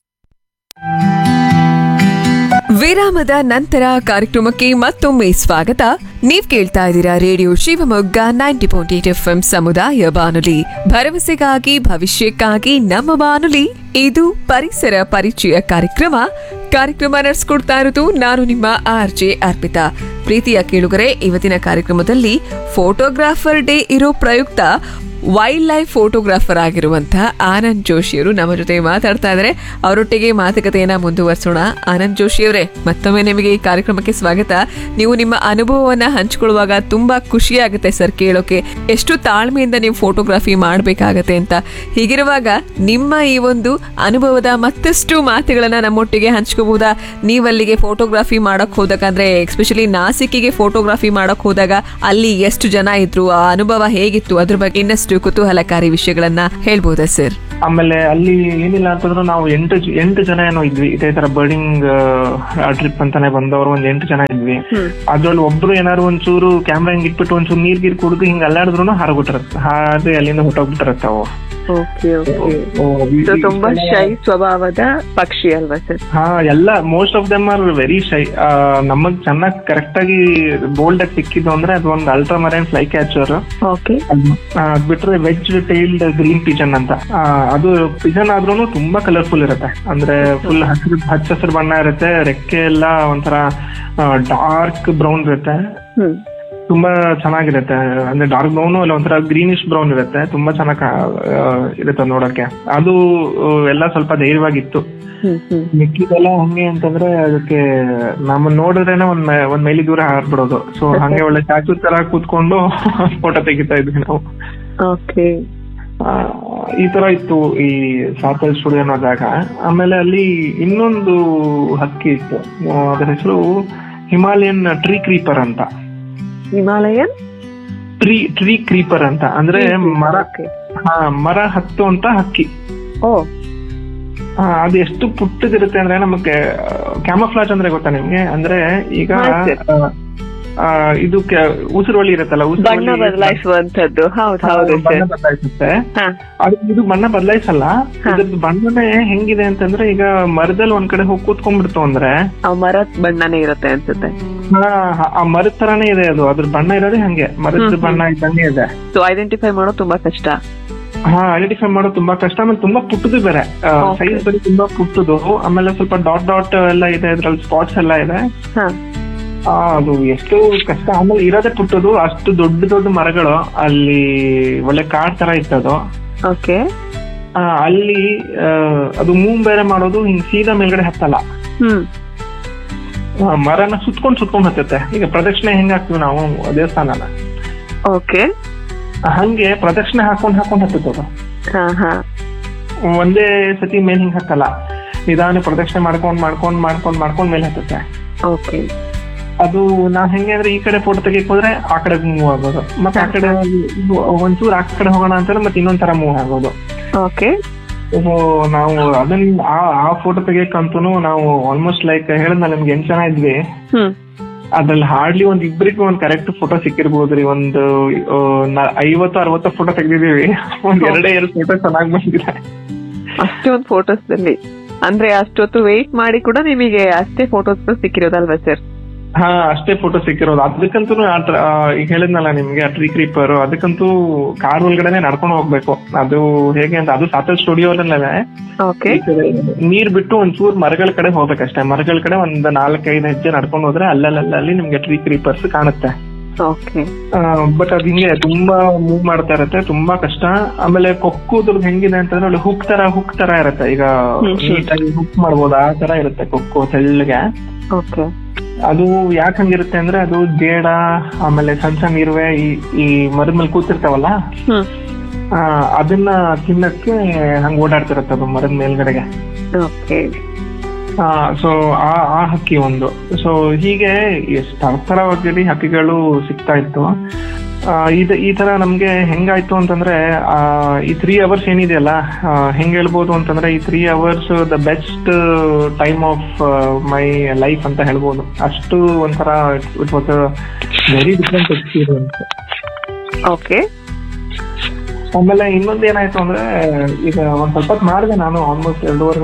ವಿರಾಮದ ನಂತರ ಕಾರ್ಯಕ್ರಮಕ್ಕೆ ಮತ್ತೊಮ್ಮೆ ಸ್ವಾಗತ. ನೀವ್ ಕೇಳ್ತಾ ಇದ್ದೀರಾ ರೇಡಿಯೋ ಶಿವಮೊಗ್ಗ 90.8 FM ಸಮುದಾಯ ಬಾನುಲಿ, ಭರವಸೆಗಾಗಿ ಭವಿಷ್ಯಕ್ಕಾಗಿ ನಮ್ಮ ಬಾನುಲಿ. ಇದು ಪರಿಸರ ಪರಿಚಯ ಕಾರ್ಯಕ್ರಮ ನಡೆಸ್ಕೊಡ್ತಾ ಇರೋದು ನಾನು ನಿಮ್ಮ RJ ಅರ್ಪಿತಾ. ಪ್ರೀತಿಯ ಕೇಳುಗರೆ, ಇವತ್ತಿನ ಕಾರ್ಯಕ್ರಮದಲ್ಲಿ ಫೋಟೋಗ್ರಾಫರ್ ಡೇ ಇರೋ ಪ್ರಯುಕ್ತ ವೈಲ್ಡ್ ಲೈಫ್ ಫೋಟೋಗ್ರಾಫರ್ ಆಗಿರುವಂತಹ ಆನಂದ್ ಜೋಶಿ ಅವರು ನಮ್ಮ ಜೊತೆ ಮಾತಾಡ್ತಾ ಇದ್ದಾರೆ. ಅವರೊಟ್ಟಿಗೆ ಮಾತುಕತೆಯನ್ನ ಮುಂದುವರಿಸೋಣ. ಆನಂದ್ ಜೋಶಿ ಅವರೇ, ಮತ್ತೊಮ್ಮೆ ನಿಮಗೆ ಈ ಕಾರ್ಯಕ್ರಮಕ್ಕೆ ಸ್ವಾಗತ. ನೀವು ನಿಮ್ಮ ಅನುಭವವನ್ನ ಹಂಚಿಕೊಳ್ಳುವಾಗ ತುಂಬಾ ಖುಷಿ ಆಗುತ್ತೆ ಸರ್ ಕೇಳೋಕೆ, ಎಷ್ಟು ತಾಳ್ಮೆಯಿಂದ ನೀವು ಫೋಟೋಗ್ರಫಿ ಮಾಡಬೇಕಾಗತ್ತೆ ಅಂತ. ಹೀಗಿರುವಾಗ ನಿಮ್ಮ ಈ ಒಂದು ಅನುಭವದ ಮತ್ತಷ್ಟು ಮಾತುಗಳನ್ನ ನಮ್ಮೊಟ್ಟಿಗೆ ಹಂಚ್ಕೋಬಹುದಾ? ನೀವಲ್ಲಿಗೆ ಫೋಟೋಗ್ರಫಿ ಮಾಡಕ್ ಹೋದಾಗ, ಅಂದ್ರೆ ಎಸ್ಪೆಷಲಿ ನಾಸಿಕಿಗೆ ಫೋಟೋಗ್ರಫಿ ಮಾಡಕ್ ಹೋದಾಗ ಅಲ್ಲಿ ಎಷ್ಟು ಜನ ಇದ್ರು, ಆ ಅನುಭವ ಹೇಗಿತ್ತು, ಅದ್ರ ಬಗ್ಗೆ ಇನ್ನಷ್ಟು ಕುತೂಹಲಕಾರಿ ವಿಷಯಗಳನ್ನ ಹೇಳ್ಬೋದಾ ಸರ್? ಆಮೇಲೆ ಅಲ್ಲಿ ಏನಿಲ್ಲ ಅಂತಂದ್ರು ನಾವು 8 ಜನ ಏನೋ ಇದ್ವಿ. ಇದೇ ತರ ಬರ್ಡಿಂಗ್ ಟ್ರಿಪ್ ಅಂತಾನೆ ಬಂದವರು 8 ಜನ ಇದ್ವಿ. ಅದ್ರಲ್ಲಿ ಒಬ್ರು ಏನಾದ್ರು ಒಂಚೂರು ಕ್ಯಾಮ್ರಾ ಹಿಂಗ್ ಇಟ್ಬಿಟ್ಟು ಒಂಚೂರು ನೀರ್ ಕುಡಿದು ಹಿಂಗ್ ಅಲ್ಲಾಡಿದ್ರು ಹಾರಬಿಟ್ಟಿರತ್ತೆ, ಹಾರಿ ಅಲ್ಲಿಂದ ಹೊಟ್ಟೋಗ್ಬಿಟ್ಟಿರತ್ತೆ ಅವು. ತುಂಬಾ ಶೈ ಸ್ವಭಾವದ ಪಕ್ಷಿ ಅಲ್ವಾ ಸರ್? ಹಾ, ಎಲ್ಲ most of them are very ಶೈ. ನಮಗ್ ಚೆನ್ನಾಗ್ ಕರೆಕ್ಟ್ ಆಗಿ ಬೋಲ್ಡ್ ಆಗಿ ಸಿಕ್ಕಿದ್ದು ಅಂದ್ರೆ ಅದು ಒಂದು ಅಲ್ಟ್ರಾ ಮರೈನ್ ಫ್ಲೈ ಕ್ಯಾಚರ್. ಅದ್ ಬಿಟ್ರೆ ವೆಜ್ ಟೈಲ್ಡ್ ಗ್ರೀನ್ ಪಿಜನ್ ಅಂತ. ಅದು ಪಿಜನ್ ಆದ್ರೂ ತುಂಬಾ ಕಲರ್ಫುಲ್ ಇರುತ್ತೆ. ಅಂದ್ರೆ ಫುಲ್ ಹಚ್ಚ ಬಣ್ಣ ಇರುತ್ತೆ, ರೆಕ್ಕೆ ಎಲ್ಲ ಒಂಥರ ಡಾರ್ಕ್ ಬ್ರೌನ್ ಇರುತ್ತೆ, ತುಂಬಾ ಚೆನ್ನಾಗಿರುತ್ತೆ. ಅಂದ್ರೆ ಡಾರ್ಕ್ ಬ್ರೌನ್ ಅಲ್ಲ, ಒಂಥರ ಗ್ರೀನಿಶ್ ಬ್ರೌನ್ ಇರುತ್ತೆ, ತುಂಬಾ ಚೆನ್ನಾಗ್ ಇರುತ್ತೆ ನೋಡಕ್ಕೆ. ಅದು ಎಲ್ಲ ಸ್ವಲ್ಪ ಧೈರ್ಯವಾಗಿತ್ತು. ಮಿಕ್ಕಿದೆಲ್ಲ ಹಂಗೆ ಅಂತಂದ್ರೆ ಅದಕ್ಕೆ ನಮ್ಮ ನೋಡಿದ್ರೇನೆ ಒಂದ್ ಮೈಲಿ ದೂರ ಹಾರ್ಬಿಡೋದು. ಸೊ ಹಂಗೆ ಒಳ್ಳೆ ಸ್ಟ್ಯಾಚು ತರ ಕೂತ್ಕೊಂಡು ಫೋಟೋ ತೆಗಿತಾ ಇದ್ವಿ ನಾವು. ಈ ತರ ಇತ್ತು ಈ ಸಾರ್ಕಲ್ ಸ್ಟುಡಿಯೋ ಅನ್ನೋ ಜಾಗ. ಆಮೇಲೆ ಅಲ್ಲಿ ಇನ್ನೊಂದು ಹಕ್ಕಿ ಇತ್ತು, ಅದರ ಹೆಸರು ಹಿಮಾಲಯನ್ ಟ್ರೀ ಕ್ರೀಪರ್ ಅಂತ. ಹಿಮಾಲಯನ್ ಟ್ರೀ ಕ್ರೀಪರ್ ಅಂತ ಅಂದ್ರೆ ಮರ ಹತ್ತು ಅಂತ ಹಕ್ಕಿ. ಅದು ಎಷ್ಟು ಪುಟ್ಟದಿರುತ್ತೆ ಅಂದ್ರೆ ನಮಗೆ ಕ್ಯಾಮಫ್ಲಾಜ್ ಅಂದ್ರೆ ಗೊತ್ತಾ ನಿಮ್ಗೆ? ಅಂದ್ರೆ ಈಗ ಇದು ಉಸಿರುವಳಿ ಇರುತ್ತಲ್ಲ, ಬಣ್ಣ ಬದಲಾಯಿಸುವಂತದ್ದು. ಬಣ್ಣ ಬದಲಾಯಿಸುತ್ತೆ. ಇದು ಬಣ್ಣ ಬದಲಾಯಿಸಲ್ಲ, ಇದ್ರದ್ದು ಬಣ್ಣನೇ ಹೆಂಗಿದೆ ಅಂತಂದ್ರೆ ಈಗ ಮರದಲ್ಲಿ ಒಂದ್ ಕಡೆ ಹೋಗಿ ಕೂತ್ಕೊಂಡ್ಬಿಡ್ತು ಅಂದ್ರೆ ಮರದ ಬಣ್ಣನೇ ಇರುತ್ತೆ ಅನ್ಸುತ್ತೆ. ಆ ಮರದ ತರಾನೇ ಇದೆ ಅದು, ಅದ್ರ ಬಣ್ಣ ಇರೋದೇ ಹಂಗೆ, ಮರದ ಬಣ್ಣ ಇದ್ದಂಗೆ ಇದೆ. ಐಡೆಂಟಿಫೈ ಮಾಡೋದು ತುಂಬಾ ಕಷ್ಟ. ಐಡೆಂಟಿಫೈ ಮಾಡೋದು ತುಂಬಾ ಕಷ್ಟ. ಆಮೇಲೆ ತುಂಬಾ ಪುಟ್ಟದು ಬೇರೆ, ಸೈಜ್ ಬರೀ ತುಂಬಾ ಪುಟ್ಟದು. ಆಮೇಲೆ ಸ್ವಲ್ಪ ಡಾಟ್ ಎಲ್ಲ ಇದೆ, ಅದ್ರಲ್ಲಿ ಸ್ಪಾಟ್ಸ್ ಎಲ್ಲ ಇದೆ. ಅದು ಎಷ್ಟು ಕಷ್ಟ. ಆಮೇಲೆ ಇರೋದೇ ಪುಟ್ಟದು, ಅಷ್ಟು ದೊಡ್ಡ ಮರಗಳು ಅಲ್ಲಿ ಒಳ್ಳೆ ಕಾಡ್ ತರ ಇತ್ತದು. ಅಲ್ಲಿ ಅದು ಮೂವ್ ಬೇರೆ ಮಾಡೋದು ಹಿಂಗ್ ಸೀದಾ ಮೇಲ್ಗಡೆ ಹತ್ತಲ್ಲ, ಮರನ ಸುತ್ಕೊಂಡ್ ಹತ್ತುತ್ತೆ. ಈಗ ಪ್ರದಕ್ಷಿಣೆ ಹೆಂಗ್ ಹಾಕ್ತಿವಿ ನಾವು ದೇವಸ್ಥಾನನ, ಹಂಗೆ ಪ್ರದಕ್ಷಿಣೆ ಹಾಕೊಂಡ್ ಹತ್ತುತ್ತದು. ಒಂದೇ ಸತಿ ಮೇಲ್ ಹಿಂಗ್ ಹತ್ತಲ್ಲ, ನಿಧಾನ ಪ್ರದಕ್ಷಿಣೆ ಮಾಡ್ಕೊಂಡ್ ಮೇಲೆ ಹತ್ತುತ್ತೆ. ಅದು ನಾವ್ ಹೆಂಗೆ ಅಂದ್ರೆ ಈ ಕಡೆ ಫೋಟೋ ತೆಗಿಯಕ್ ಹೋದ್ರೆ ಆ ಕಡೆ ಮೂವ್ ಆಗೋದು, ಮತ್ತೆ ಆ ಕಡೆ ಒಂಚೂರು ಆ ಕಡೆ ಹೋಗೋಣ ಅಂತಂದ್ರೆ ಮತ್ತೆ ಇನ್ನೊಂದ್ ತರ ಮೂವ್ ಆಗೋದು. ನಾವು ಅದನ್ನ ಆ ಫೋಟೋ ತೆಗಿಯಕ್ಕಂತೂ ನಾವು ಆಲ್ಮೋಸ್ಟ್ ಲೈಕ್ ಹೇಳಿದ್ನಲ್ಲ ನಿಮ್ಗೆ 8 ಜನ ಇದ್ವಿ. ಅದ್ರಲ್ಲಿ ಹಾರ್ಡ್ಲಿ ಇಬ್ಬರಿಗೂ ಒಂದ್ ಕರೆಕ್ಟ್ ಫೋಟೋ ಸಿಕ್ಕಿರ್ಬೋದ್ರಿ. 50-60 ಫೋಟೋ ತೆಗ್ದಿದೀವಿ, 2 ಫೋಟೋ ಚೆನ್ನಾಗಿ ಬಂದಿದೆ ಅಷ್ಟೊಂದು ಫೋಟೋಸ್ದಲ್ಲಿ. ಅಂದ್ರೆ ಅಷ್ಟೊತ್ತು ವೇಟ್ ಮಾಡಿ ಕೂಡ ನಿಮಗೆ ಅಷ್ಟೇ ಫೋಟೋಸ್ ಸಿಕ್ಕಿರೋದಲ್ವಾ ಸರ್? ಅಷ್ಟೇ ಫೋಟೋ ಸಿಕ್ಕಿರೋದು. ಅದಕ್ಕಂತೂ ಈಗ ಹೇಳಿದ್ನಲ್ಲ ನಿಮ್ಗೆ, ಟ್ರೀ ಕ್ರೀಪರ್, ಅದಕ್ಕಂತೂ ಕಾರ್ ಒಳಗಡೆನೆ ನಡ್ಕೊಂಡು ಹೋಗ್ಬೇಕು. ಅದು ಹೇಗೆ ಅಂತ, ಅದು ಸಾತಲ್ ಸ್ಟುಡಿಯೋದಲ್ಲೇ ನೀರ್ ಬಿಟ್ಟು ಒಂಚೂರು ಮರಗಳ ಕಡೆ ಹೋಗ್ಬೇಕಷ್ಟೇ. ಮರಗಳ ಕಡೆ 4-5 ಹೆಜ್ಜೆ ನಡ್ಕೊಂಡು ಹೋದ್ರೆ ಅಲ್ಲಲ್ಲಿ ನಿಮ್ಗೆ ಟ್ರೀ ಕ್ರೀಪರ್ಸ್ ಕಾಣುತ್ತೆ. ಬಟ್ ಅದ್ ಹಿಂಗೆ ತುಂಬಾ ಮೂವ್ ಮಾಡ್ತಾ ಇರತ್ತೆ, ತುಂಬಾ ಕಷ್ಟ. ಆಮೇಲೆ ಕೊಕ್ಕುದ್ರದ್ದು ಹೆಂಗಿದೆ ಅಂತಂದ್ರೆ ಒಳ್ಳೆ ಹುಕ್ ತರ ಇರತ್ತೆ. ಈಗ ನೀಟಾಗಿ ಹುಕ್ ಮಾಡ್ಬೋದು ಆ ತರ ಇರುತ್ತೆ ಕೊಕ್ಕು, ತೆಳ್ಳಗೆ. ಅದು ಯಾಕೆ ಹಂಗಿರುತ್ತೆ ಅಂದ್ರೆ ಅದು ಜೇಡ ಆಮೇಲೆ ಸಣ್ಣ ಇರುವೆ ಈ ಮರದ ಮೇಲೆ ಕೂತಿರ್ತಾವಲ್ಲ, ಅದನ್ನ ತಿನ್ನಕ್ಕೆ ಹಂಗ ಓಡಾಡ್ತಿರತ್ತೆ ಅದು ಮರದ ಮೇಲ್ಗಡೆಗೆ. ಸೊ ಆ ಹಕ್ಕಿ ಒಂದು. ಸೊ ಹೀಗೆ ಎಷ್ಟು ತರವಾಗಿ ಹಕ್ಕಿಗಳು ಸಿಗ್ತಾ ಇತ್ತು. ಈ ತರ ನಮ್ಗೆ ಹೆಂಗಾಯ್ತು ಅಂತಂದ್ರೆ ಈ 3 hours ಏನಿದೆಯಲ್ಲ, ಹೆಂಗ್ ಹೇಳ್ಬೋದು ಅಂತಂದ್ರೆ ಈ 3 hours the best time of my life ಅಂತ ಹೇಳ್ಬೋದು. ಅಷ್ಟು ಒಂಥರ it was very different experience. ಆಮೇಲೆ ಇನ್ನೊಂದ್ ಏನಾಯ್ತು ಅಂದ್ರೆ, ಈಗ ಒಂದ್ ಸ್ವಲ್ಪ ಹೊತ್ತು ಮಾಡಿದೆ ನಾನು, ಆಲ್ಮೋಸ್ಟ್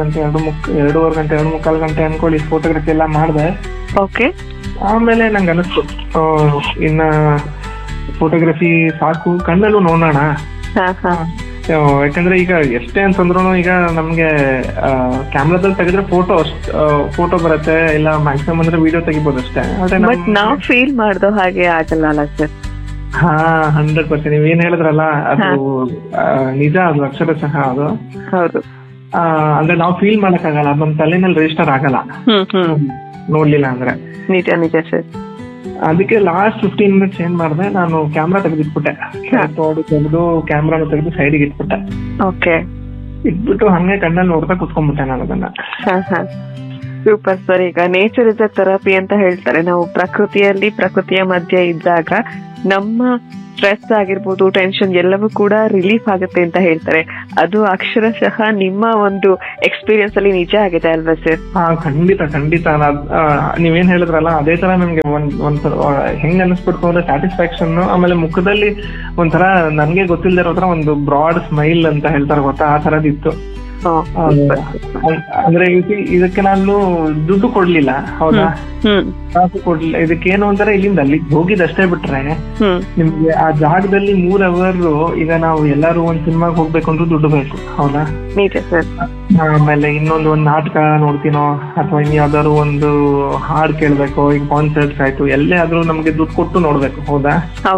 2.5 ಗಂಟೆ ಅನ್ಕೊಳ್ಳಿ ಫೋಟೋಗ್ರಫಿ ಎಲ್ಲ ಮಾಡಿದೆ. ಆಮೇಲೆ ನಂಗೆ ಅನಿಸ್ತು ಇನ್ನ ಫೋಟೋಗ್ರಫಿ ಸಾಕು, ಕಣ್ಣಲ್ಲೂ ನೋಡೋಣ. ಯಾಕಂದ್ರೆ ಈಗ ಎಷ್ಟೇ ಅಂತಂದ್ರು ಈಗ ನಮ್ಗೆ ಕ್ಯಾಮ್ರಾದಲ್ಲಿ ತೆಗೆದ್ರೆ ಫೋಟೋ ಬರುತ್ತೆ, ಇಲ್ಲ ಮ್ಯಾಕ್ಸಿಮಮ್ ಅಂದ್ರೆ ವಿಡಿಯೋ ತೆಗಿಬೋದು ಅಷ್ಟೇ. ನಾವು ಫೀಲ್ ಮಾಡ್ದೋ ಹಾಗೆ ಆಗಲ್ಲ ಸರ್. 100% ನೀವ್ ಏನ್ ಹೇಳಿದ್ರಲ್ಲ ಅದು ನಿಜ, ಅದು ಅಕ್ಷರಶಃ ಅದು. ಅಂದ್ರೆ ನಾವು ಫೀಲ್ ಮಾಡಕ್ಕಾಗಲ್ಲ, ಅದು ನಮ್ ತಲೆನಲ್ಲಿ ರಿಜಿಸ್ಟರ್ ಆಗಲ್ಲ ನೋಡ್ಲಿಲ್ಲ ಅಂದ್ರೆ. ನಿಜ ಸರ್. ಅದಕ್ಕೆ ಲಾಸ್ಟ್ 15 minutes ಏನ್ ಮಾಡಿದೆ, ನಾನು ಕ್ಯಾಮ್ರಾ ತೆಗೆದಿಟ್ಬಿಟ್ಟೆ. ತೆಗೆದು ಕ್ಯಾಮ್ರಾನ ತೆಗೆದು ಸೈಡಿಗೆ ಇಟ್ಬಿಟ್ಟೆ. ಇಟ್ಬಿಟ್ಟು ಹಂಗೆ ಕಣ್ಣಲ್ಲಿ ನೋಡ್ತಾ ಕುತ್ಕೊಂಡ್ಬಿಟ್ಟೆ ನಾನು ಅದನ್ನ. Super sir. ಈಗ ನೇಚರ್ ಇಸ್ ಅ ಥೆರಪಿ ಅಂತ ಹೇಳ್ತಾರೆ. ನಾವು ಪ್ರಕೃತಿಯ ಮಧ್ಯೆ ಇದ್ದಾಗ ನಮ್ಮ ಸ್ಟ್ರೆಸ್ ಆಗಿರ್ಬೋದು, ಟೆನ್ಷನ್ ಎಲ್ಲವೂ ಕೂಡ ರಿಲೀಫ್ ಆಗುತ್ತೆ ಅಂತ ಹೇಳ್ತಾರೆ. ಅದು ಅಕ್ಷರಶಃ ನಿಮ್ಮ ಒಂದು ಎಕ್ಸ್ಪೀರಿಯನ್ಸ್ ಅಲ್ಲಿ ನಿಜ ಆಗಿದೆ ಅಲ್ವಾ ಸರ್? ಖಂಡಿತ ಖಂಡಿತ. ನೀವೇನ್ ಹೇಳಿದ್ರಲ್ಲ ಅದೇ ತರ ನಮ್ಗೆ ಒಂಥರ ಹೆಂಗ್ ಅನಿಸ್ಬಿಡ್ತು ಅಂದ್ರೆ ಸ್ಯಾಟಿಸ್ಫ್ಯಾಕ್ಷನ್, ಆಮೇಲೆ ಮುಖದಲ್ಲಿ ಒಂಥರ ನನ್ಗೆ ಗೊತ್ತಿಲ್ಲದೆ ಇರೋ ತರ ಒಂದು ಬ್ರಾಡ್ ಸ್ಮೈಲ್ ಅಂತ ಹೇಳ್ತಾರೆ ಗೊತ್ತಾ, ಆ ತರದಿತ್ತು. ಅಂದ್ರೆ ಇದಕ್ಕೆ ನಾನು ದುಡ್ಡು ಕೊಡ್ಲಿಲ್ಲ, ಹೌದಾ, ಕಾಸು ಕೊಡ್ಲಿಲ್ಲ. ಇದಕ್ಕೇನು ಅಂತಾರೆ, ಇಲ್ಲಿಂದ ಅಲ್ಲಿಗೆ ಹೋಗಿದಷ್ಟೇ ಬಿಟ್ರೆ ನಿಮ್ಗೆ ಆ ಜಾಗದಲ್ಲಿ 3 ಅವರ್ ಈಗ ನಾವು ಎಲ್ಲಾರು ಒಂದ್ ಸಿನಿಮಾಗ್ ಹೋಗ್ಬೇಕು ಅಂದ್ರೆ ದುಡ್ಡು ಬೇಕು, ಹೌದಾ. ಆಮೇಲೆ ಇನ್ನೊಂದು ನಾಟಕ ನೋಡ್ತೀನೋ ಅಥವಾ ಇನ್ ಯಾವ್ದಾದ್ರು ಒಂದು ಹಾಡ್ ಕೇಳ್ಬೇಕು, ಈಗ ಕಾನ್ಸರ್ಟ್ಸ್ ಆಯ್ತು, ಎಲ್ಲೇ ಆದ್ರೂ ನಮ್ಗೆ ದುಡ್ಡು ಕೊಟ್ಟು ನೋಡ್ಬೇಕು, ಹೌದಾ.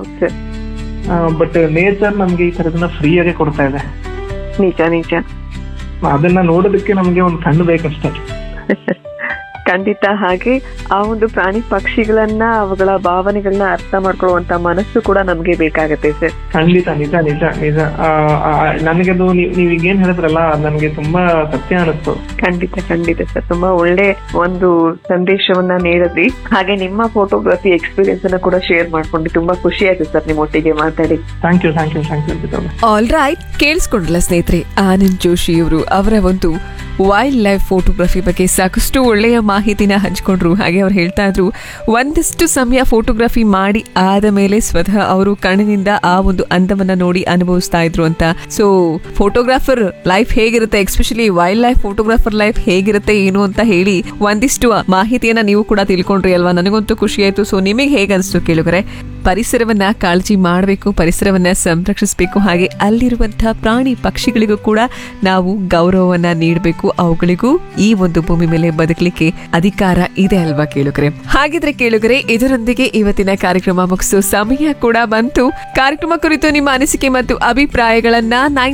ಬಟ್ ನೇಚರ್ ನಮ್ಗೆ ಈ ತರದನ್ನ ಫ್ರೀ ಆಗಿ ಕೊಡ್ತಾ ಇದೆ. ನಿಜ ನಿಜ. ಅದನ್ನ ನೋಡೋದಕ್ಕೆ ನಮ್ಗೆ ಒಂದು ಕಣ್ಣು ಬೇಕಷ್ಟೇ. ಖಂಡಿತ. ಹಾಗೆ ಆ ಒಂದು ಪ್ರಾಣಿ ಪಕ್ಷಿಗಳನ್ನ, ಅವುಗಳ ಭಾವನೆಗಳನ್ನ ಅರ್ಥ ಮಾಡ್ಕೊಳ್ಳುವಂತ ಮನಸ್ಸು ಕೂಡ ನಮ್ಗೆ ಬೇಕಾಗತ್ತೆ ಸರ್. ಖಂಡಿತ, ನಿಜ ನಿಜ ನಿಜ. ನನಗದು ನೀವೀಗೇನ್ ಹೇಳಿದ್ರಲ್ಲ ನನ್ಗೆ ತುಂಬಾ ಸತ್ಯ ಅನಿಸ್ತು. ಖಂಡಿತ ಖಂಡಿತ ಸರ್, ತುಂಬಾ ಒಳ್ಳೆ ಒಂದು ಸಂದೇಶವನ್ನ ನೀಡಿದ್ರಿ. ಹಾಗೆ ನಿಮ್ಮ ಫೋಟೋಗ್ರಫಿ ಎಕ್ಸ್ಪೀರಿಯನ್ಸ್ ಅನ್ನ ಕೂಡ ಶೇರ್ ಮಾಡ್ಕೊಂಡು ತುಂಬಾ ಖುಷಿ ಆಯ್ತು ಸರ್ ನಿಮ್ಮೊಟ್ಟಿಗೆ ಮಾತಾಡಿ. Thank you thank you thank you. All right, ಕೇಳಿಸ್ಕೊಂಡ್ರಲ್ಲ ಸ್ನೇಹಿತರೆ, ಆನಂದ್ ಜೋಶಿ ಅವರು ಅವರ ಒಂದು ವೈಲ್ಡ್ ಲೈಫ್ ಫೋಟೋಗ್ರಫಿ ಬಗ್ಗೆ ಸಾಕಷ್ಟು ಒಳ್ಳೆಯ ಮಾಹಿತಿನ ಹಂಚ್ಕೊಂಡ್ರು. ಹಾಗೆ ಅವ್ರು ಹೇಳ್ತಾ ಇದ್ರು, ಒಂದಷ್ಟು ಸಮಯ ಫೋಟೋಗ್ರಫಿ ಮಾಡಿ ಆದ ಮೇಲೆ ಸ್ವತಃ ಅವರು ಕಣ್ಣಿನಿಂದ ಆ ಒಂದು ಅಂದವನ್ನ ನೋಡಿ ಅನುಭವಿಸ್ತಾ ಇದ್ರು ಅಂತ. ಸೊ ಫೋಟೋಗ್ರಾಫರ್ ಲೈಫ್ ಹೇಗಿರುತ್ತೆ, especially wild life photographer life ಹೇಗಿರುತ್ತೆ ಏನು ಅಂತ ಹೇಳಿ ಒಂದಿಷ್ಟು ಮಾಹಿತಿಯನ್ನ ನೀವು ಕೂಡ ತಿಳ್ಕೊಂಡ್ರಿ ಅಲ್ವಾ. ನನಗಂತೂ ಖುಷಿ ಆಯ್ತು. ಸೊ ನಿಮಗೆ ಹೇಗನ್ಸ್ತು ಕೇಳಿದ್ರೆ, ಪರಿಸರವನ್ನ ಕಾಳಜಿ ಮಾಡಬೇಕು, ಪರಿಸರವನ್ನ ಸಂರಕ್ಷಿಸಬೇಕು, ಹಾಗೆ ಅಲ್ಲಿರುವಂತಹ ಪ್ರಾಣಿ ಪಕ್ಷಿಗಳಿಗೂ ಕೂಡ ನಾವು ಗೌರವವನ್ನ ನೀಡಬೇಕು. ಅವುಗಳಿಗೂ ಈ ಒಂದು ಭೂಮಿ ಮೇಲೆ ಬದುಕಲಿಕ್ಕೆ ಅಧಿಕಾರ ಇದೆ ಅಲ್ವಾ ಕೇಳುಗರೆ. ಹಾಗಿದ್ರೆ ಕೇಳುಗರೆ, ಇದರೊಂದಿಗೆ ಇವತ್ತಿನ ಕಾರ್ಯಕ್ರಮ ಮುಗಿಸೋ ಸಮಯ ಕೂಡ ಬಂತು. ಕಾರ್ಯಕ್ರಮ ಕುರಿತು ನಿಮ್ಮ ಅನಿಸಿಕೆ ಮತ್ತು ಅಭಿಪ್ರಾಯಗಳನ್ನ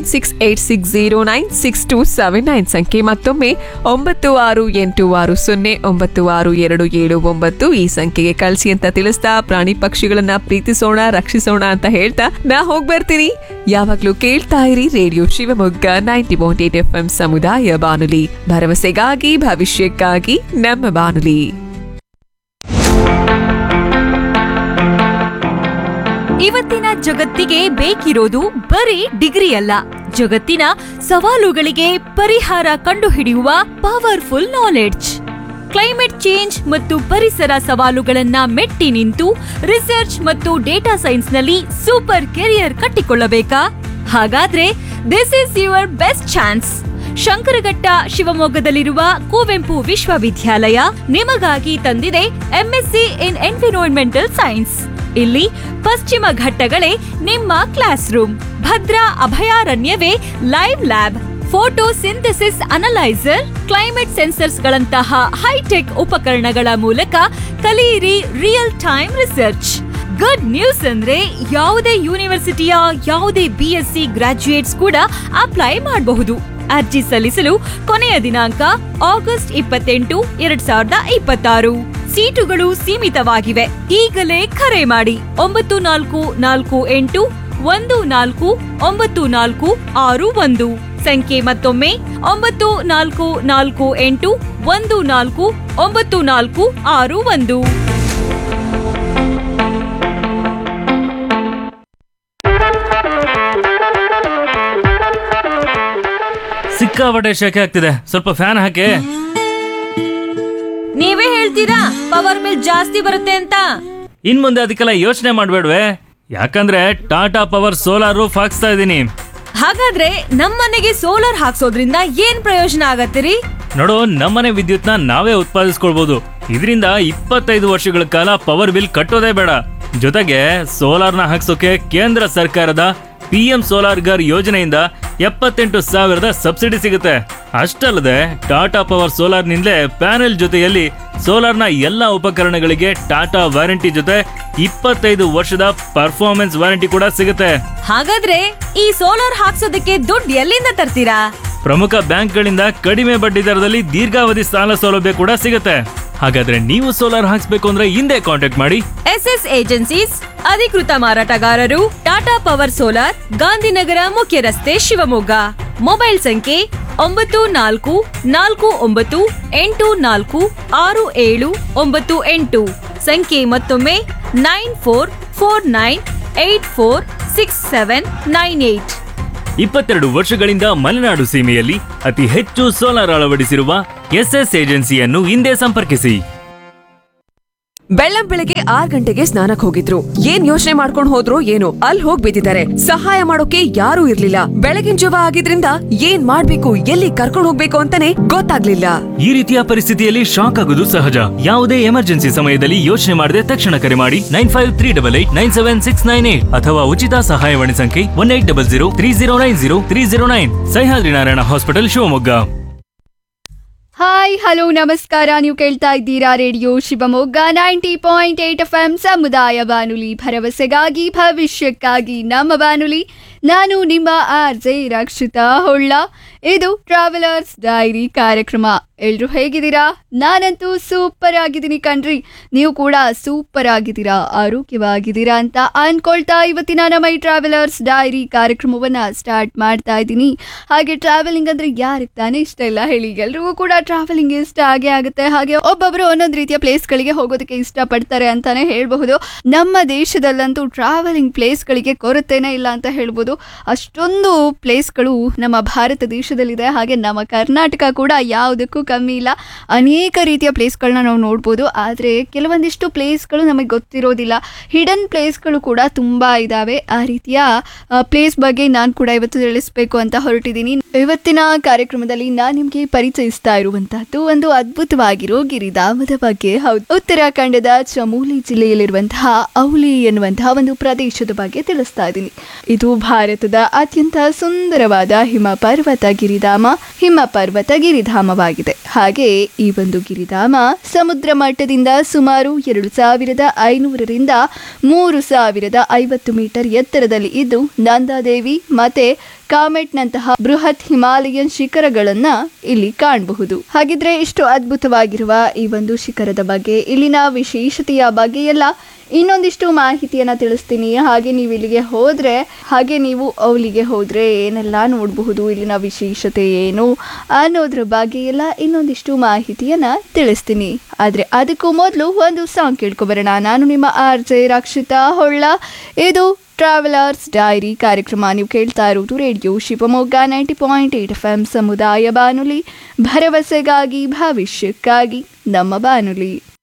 9686096279 ಸಂಖ್ಯೆ, ಮತ್ತೊಮ್ಮೆ 9686096279 ಈ ಸಂಖ್ಯೆಗೆ ಕಳಿಸಿ ಅಂತ ತಿಳಿಸ್ತಾ, ಪ್ರಾಣಿ ಪಕ್ಷಿಗಳನ್ನ ಪ್ರೀತಿಸೋಣ, ರಕ್ಷಿಸೋಣ ಅಂತ ಹೇಳ್ತಾ ನಾ ಹೋಗ್ಬರ್ತೀನಿ. ಯಾವಾಗ್ಲೂ ಕೇಳ್ತಾ ಇರಿ ರೇಡಿಯೋ ಶಿವಮೊಗ್ಗ 90.8 FM ಸಮುದಾಯ ಬಾನುಲಿ, ಭರವಸೆಗಾಗಿ ಭವಿಷ್ಯಕ್ಕಾಗಿ ನಮ್ಮ ಬಾನುಲಿ. ಇವತ್ತಿನ ಜಗತ್ತಿಗೆ ಬೇಕಿರೋದು ಬರೀ ಡಿಗ್ರಿ ಅಲ್ಲ, ಜಗತ್ತಿನ ಸವಾಲುಗಳಿಗೆ ಪರಿಹಾರ ಕಂಡುಹಿಡಿಯುವ ಪವರ್ಫುಲ್ ನಾಲೆಡ್ಜ್. ಕ್ಲೈಮೇಟ್ ಚೇಂಜ್ ಮತ್ತು ಪರಿಸರ ಸವಾಲುಗಳನ್ನ ಮೆಟ್ಟಿ ನಿಂತು ರಿಸರ್ಚ್ ಮತ್ತು ಡೇಟಾ ಸೈನ್ಸ್ನಲ್ಲಿ ಸೂಪರ್ ಕೆರಿಯರ್ ಕಟ್ಟಿಕೊಳ್ಳಬೇಕಾ? ಹಾಗಾದ್ರೆ this is your best chance. Shankaraghatta ಶಿವಮೊಗ್ಗದಲ್ಲಿರುವ Kuvempu ವಿಶ್ವವಿದ್ಯಾಲಯ ನಿಮಗಾಗಿ ತಂದಿದೆ ಎಂಎಸ್ಸಿ ಇನ್ ಎನ್ವಿರಾನ್ಮೆಂಟಲ್ ಸೈನ್ಸ್. ಇಲ್ಲಿ ಪಶ್ಚಿಮ ಘಟ್ಟಗಳೇ ನಿಮ್ಮ class room, Bhadra ಅಭಯಾರಣ್ಯವೇ live lab, photo synthesis analyser, climate sensors ಗಳಂತಹ ಹೈಟೆಕ್ ಉಪಕರಣಗಳ ಮೂಲಕ ಕಲಿಯಿರಿ real time research. Good news ಅಂದ್ರೆ ಯಾವುದೇ ಯೂನಿವರ್ಸಿಟಿಯ ಯಾವುದೇ BSc ಗ್ರಾಜ್ಯುಯೇಟ್ಸ್ ಕೂಡ ಅಪ್ಲೈ ಮಾಡಬಹುದು. ಅರ್ಜಿ ಸಲ್ಲಿಸಲು ಕೊನೆಯ ದಿನಾಂಕ ಆಗಸ್ಟ್ 28, 2026. ಸೀಟುಗಳು ಸೀಮಿತವಾಗಿವೆ. ಈಗಲೇ ಕರೆ ಮಾಡಿ 9448149461 ಸಂಖ್ಯೆ ಮತ್ತೊಮ್ಮೆ 9448149461. ಸಿಕ್ಕಾಪಟ್ಟೆ ಶೆಕೆ ಆಗ್ತಿದೆ, ಸ್ವಲ್ಪ ಫ್ಯಾನ್ ಹಾಕಿ. ನೀವೇ ಹೇಳ್ತೀರಾ ಪವರ್ ಬಿಲ್ ಜಾಸ್ತಿ ಬರುತ್ತೆ ಅಂತ. ಇನ್ ಮುಂದೆ ಅದಕ್ಕೆಲ್ಲ ಯೋಚನೆ ಮಾಡ್ಬೇಡ್ವೆ, ಯಾಕಂದ್ರೆ ಟಾಟಾ ಪವರ್ ಸೋಲಾರ್ ರೂಫ್ ಹಾಕ್ಸ್ತಾ ಇದೀನಿ. ಹಾಗಾದ್ರೆ ನಮ್ಮನೆಗೆ ಸೋಲಾರ್ ಹಾಕ್ಸೋದ್ರಿಂದ ಏನ್ ಪ್ರಯೋಜನ ಆಗತ್ತಿರಿ? ನೋಡು, ನಮ್ಮನೆ ವಿದ್ಯುತ್ನ ನಾವೇ ಉತ್ಪಾದಿಸ್ಕೊಳ್ಬಹುದು. ಇದರಿಂದ 25 ವರ್ಷಗಳ ಕಾಲ ಪವರ್ ಬಿಲ್ ಕಟ್ಟೋದೇ ಬೇಡ. ಜೊತೆಗೆ ಸೋಲಾರ್ನ ಹಾಕ್ಸೋಕೆ ಕೇಂದ್ರ ಸರ್ಕಾರದ PM ಸೋಲಾರ್ ಗರ್ ಯೋಜನೆಯಿಂದ 78,000 ಸಬ್ಸಿಡಿ ಸಿಗುತ್ತೆ. ಅಷ್ಟಲ್ಲದೆ ಟಾಟಾ ಪವರ್ ಸೋಲಾರ್ ನಿಂದಲೇ ಪ್ಯಾನೆಲ್ ಜೊತೆಯಲ್ಲಿ ಸೋಲಾರ್ನ ಎಲ್ಲಾ ಉಪಕರಣಗಳಿಗೆ ಟಾಟಾ ವಾರಂಟಿ ಜೊತೆ 25 ವರ್ಷದ ಪರ್ಫಾರ್ಮೆನ್ಸ್ ವಾರಂಟಿ ಕೂಡ ಸಿಗುತ್ತೆ. ಹಾಗಾದ್ರೆ ಈ ಸೋಲಾರ್ ಹಾಕ್ಸೋದಕ್ಕೆ ದುಡ್ಡು ಎಲ್ಲಿಂದ ತರ್ತೀರಾ? ಪ್ರಮುಖ ಬ್ಯಾಂಕ್ಗಳಿಂದ ಕಡಿಮೆ ಬಡ್ಡಿ ದರದಲ್ಲಿ ದೀರ್ಘಾವಧಿ ಸಾಲ ಸೌಲಭ್ಯ ಕೂಡ ಸಿಗುತ್ತೆ. ಹಾಗಾದ್ರೆ ನೀವು ಸೋಲಾರ್ ಹಾಕ್ಸ್ಬೇಕು ಅಂದ್ರೆ ಹಿಂದೆ ಕಾಂಟ್ಯಾಕ್ಟ್ ಮಾಡಿ. SS ಏಜೆನ್ಸೀಸ್, ಅಧಿಕೃತ ಮಾರಾಟಗಾರರು, ಟಾಟಾ ಪವರ್ ಸೋಲಾರ್, ಗಾಂಧಿನಗರ ಮುಖ್ಯ ರಸ್ತೆ, ಶಿವಮೊಗ್ಗ. ಮೊಬೈಲ್ ಸಂಖ್ಯೆ 9449846798. ಸಂಖ್ಯೆ ಮತ್ತೊಮ್ಮೆ 9449846798. 846798. 22 ವರ್ಷಗಳಿಂದ ಮಲೆನಾಡು ಸೀಮೆಯಲ್ಲಿ ಅತಿ ಹೆಚ್ಚು ಸೋಲಾರ್ ಅಳವಡಿಸಿರುವ ಎಸ್ಎಸ್ ಏಜೆನ್ಸಿಯನ್ನು ಹಿಂದೆ ಸಂಪರ್ಕಿಸಿ. ಬೆಳ್ಳಂ ಬೆಳಗ್ಗೆ 6 ಗಂಟೆಗೆ ಸ್ನಾನಕ್ ಹೋಗಿದ್ರು. ಏನ್ ಯೋಚನೆ ಮಾಡ್ಕೊಂಡ್ ಹೋದ್ರು ಏನೋ, ಅಲ್ಲಿ ಹೋಗ್ ಬಿದ್ದಿದ್ದಾರೆ. ಸಹಾಯ ಮಾಡೋಕೆ ಯಾರೂ ಇರ್ಲಿಲ್ಲ. ಬೆಳಗಿನ ಜಾವ ಆಗಿದ್ರಿಂದ ಏನ್ ಮಾಡ್ಬೇಕು, ಎಲ್ಲಿ ಕರ್ಕೊಂಡ್ ಹೋಗ್ಬೇಕು ಅಂತಾನೆ ಗೊತ್ತಾಗ್ಲಿಲ್ಲ. ಈ ರೀತಿಯ ಪರಿಸ್ಥಿತಿಯಲ್ಲಿ ಶಾಕ್ ಆಗೋದು ಸಹಜ. ಯಾವುದೇ ಎಮರ್ಜೆನ್ಸಿ ಸಮಯದಲ್ಲಿ ಯೋಚನೆ ಮಾಡದೆ ತಕ್ಷಣ ಕರೆ ಮಾಡಿ 9538897698 ಅಥವಾ ಉಚಿತ ಸಹಾಯವಾಣಿ ಸಂಖ್ಯೆ 180030903009. Sahyadri Narayana hospital, Shivamogga. Hi hello ನಮಸ್ಕಾರ. ನೀವು ಕೇಳ್ತಾ ಇದ್ದೀರಾ ರೇಡಿಯೋ ಶಿವಮೊಗ್ಗ 90.8 FM ಸಮುದಾಯ ಬಾನುಲಿ, ಭರವಸೆಗಾಗಿ ಭವಿಷ್ಯಕ್ಕಾಗಿ ನಮ್ಮ ಬಾನುಲಿ. ನಾನು ನಿಮ್ಮ RJ ರಕ್ಷಿತಾ ಹೊಳ್ಳ. ಇದು ಟ್ರಾವೆಲರ್ಸ್ ಡೈರಿ ಕಾರ್ಯಕ್ರಮ. ಎಲ್ರು ಹೇಗಿದ್ದೀರಾ? ನಾನಂತೂ ಸೂಪರ್ ಆಗಿದ್ದೀನಿ ಕಣ್ರಿ. ನೀವು ಕೂಡ ಸೂಪರ್ ಆಗಿದ್ದೀರಾ, ಆರೋಗ್ಯವಾಗಿದ್ದೀರಾ ಅಂತ ಅನ್ಕೊಳ್ತಾ ಇವತ್ತಿನ ನಮ್ಮ ಈ ಟ್ರಾವೆಲರ್ಸ್ ಡೈರಿ ಕಾರ್ಯಕ್ರಮವನ್ನ ಸ್ಟಾರ್ಟ್ ಮಾಡ್ತಾ ಇದ್ದೀನಿ. ಹಾಗೆ ಟ್ರಾವೆಲಿಂಗ್ ಅಂದ್ರೆ ಯಾರಿಗೆ ತಾನೇ ಇಷ್ಟ ಇಲ್ಲ ಹೇಳಿ? ಎಲ್ರಿಗೂ ಕೂಡ ಟ್ರಾವೆಲಿಂಗ್ ಇಷ್ಟ ಆಗೇ ಆಗುತ್ತೆ. ಹಾಗೆ ಒಬ್ಬೊಬ್ರು ಒಂದೊಂದು ರೀತಿಯ ಪ್ಲೇಸ್ಗಳಿಗೆ ಹೋಗೋದಕ್ಕೆ ಇಷ್ಟಪಡ್ತಾರೆ ಅಂತಾನೆ ಹೇಳ್ಬಹುದು. ನಮ್ಮ ದೇಶದಲ್ಲಂತೂ ಟ್ರಾವೆಲಿಂಗ್ ಪ್ಲೇಸ್ಗಳಿಗೆ ಕೊರತೆನೇ ಇಲ್ಲ ಅಂತ ಹೇಳ್ಬೋದು. ಅಷ್ಟೊಂದು ಪ್ಲೇಸ್ಗಳು ನಮ್ಮ ಭಾರತ ದೇಶದಲ್ಲಿದೆ. ಹಾಗೆ ನಮ್ಮ ಕರ್ನಾಟಕ ಕೂಡ ಯಾವುದಕ್ಕೂ ಕಮ್ಮಿ ಇಲ್ಲ. ಅನೇಕ ರೀತಿಯ ಪ್ಲೇಸ್ಗಳನ್ನ ನಾವು ನೋಡ್ಬೋದು. ಆದರೆ ಕೆಲವೊಂದಿಷ್ಟು ಪ್ಲೇಸ್ಗಳು ನಮಗೆ ಗೊತ್ತಿರೋದಿಲ್ಲ. ಹಿಡನ್ ಪ್ಲೇಸ್ಗಳು ಕೂಡ ತುಂಬ ಇದ್ದಾವೆ. ಆ ರೀತಿಯ ಪ್ಲೇಸ್ ಬಗ್ಗೆ ನಾನು ಕೂಡ ಇವತ್ತು ತಿಳಿಸ್ಬೇಕು ಅಂತ ಹೊರಟಿದ್ದೀನಿ. ಇವತ್ತಿನ ಕಾರ್ಯಕ್ರಮದಲ್ಲಿ ನಾನು ನಿಮಗೆ ಪರಿಚಯಿಸ್ತಾ ಇರುವಂತಹದ್ದು ಒಂದು ಅದ್ಭುತವಾಗಿರೋ ಗಿರಿಧಾಮದ ಬಗ್ಗೆ. ಹೌದು, ಉತ್ತರಾಖಂಡದ ಚಮೋಲಿ ಜಿಲ್ಲೆಯಲ್ಲಿರುವಂತಹ ಔಲಿ ಎನ್ನುವಂತಹ ಒಂದು ಪ್ರದೇಶದ ಬಗ್ಗೆ ತಿಳಿಸ್ತಾ ಇದ್ದೀನಿ. ಇದು ಭಾರತದ ಅತ್ಯಂತ ಸುಂದರವಾದ ಹಿಮ ಪರ್ವತ ಗಿರಿಧಾಮವಾಗಿದೆ. ಹಾಗೆ ಈ ಒಂದು ಗಿರಿಧಾಮ ಸಮುದ್ರ ಮಟ್ಟದಿಂದ ಸುಮಾರು 2500ರಿಂದ 3050 ಮೀಟರ್ ಎತ್ತರದಲ್ಲಿ ಇದ್ದು, ನಂದಾದೇವಿ ಮತ್ತೆ ಕಾಮೆಟ್ನಂತಹ ಬೃಹತ್ ಹಿಮಾಲಯನ್ ಶಿಖರಗಳನ್ನ ಇಲ್ಲಿ ಕಾಣಬಹುದು. ಹಾಗಿದ್ರೆ ಇಷ್ಟು ಅದ್ಭುತವಾಗಿರುವ ಈ ಒಂದು ಶಿಖರದ ಬಗ್ಗೆ, ಇಲ್ಲಿನ ವಿಶೇಷತೆಯ ಬಗ್ಗೆ ಎಲ್ಲ ಇನ್ನೊಂದಿಷ್ಟು ಮಾಹಿತಿಯನ್ನ ತಿಳಿಸ್ತೀನಿ. ಹಾಗೆ ನೀವು ಇಲ್ಲಿಗೆ ಹೋದ್ರೆ, ಹಾಗೆ ನೀವು ಅವಲಿಗೆ ಹೋದ್ರೆ ಏನೆಲ್ಲ ನೋಡಬಹುದು, ಇಲ್ಲಿನ ವಿಶೇಷತೆ ಏನು ಅನ್ನೋದ್ರ ಬಗ್ಗೆ ಎಲ್ಲ ಇನ್ನೊಂದಿಷ್ಟು ಮಾಹಿತಿಯನ್ನ ತಿಳಿಸ್ತೀನಿ. ಆದ್ರೆ ಅದಕ್ಕೂ ಮೊದಲು ಒಂದು ಸಾಂಗ್ ಕೇಳ್ಕೊಬರೋಣ. ನಾನು ನಿಮ್ಮ RJ ರಕ್ಷಿತಾ ಹೊಳ್ಳ. ಇದು ಟ್ರಾವೆಲರ್ಸ್ ಡೈರಿ ಕಾರ್ಯಕ್ರಮ. ನೀವು ಕೇಳ್ತಾ ಇರೋದು ರೇಡಿಯೋ ಶಿವಮೊಗ್ಗ 90.8 FM ಸಮುದಾಯ ಬಾನುಲಿ, ಭರವಸೆಗಾಗಿ ಭವಿಷ್ಯಕ್ಕಾಗಿ ನಮ್ಮ ಬಾನುಲಿ.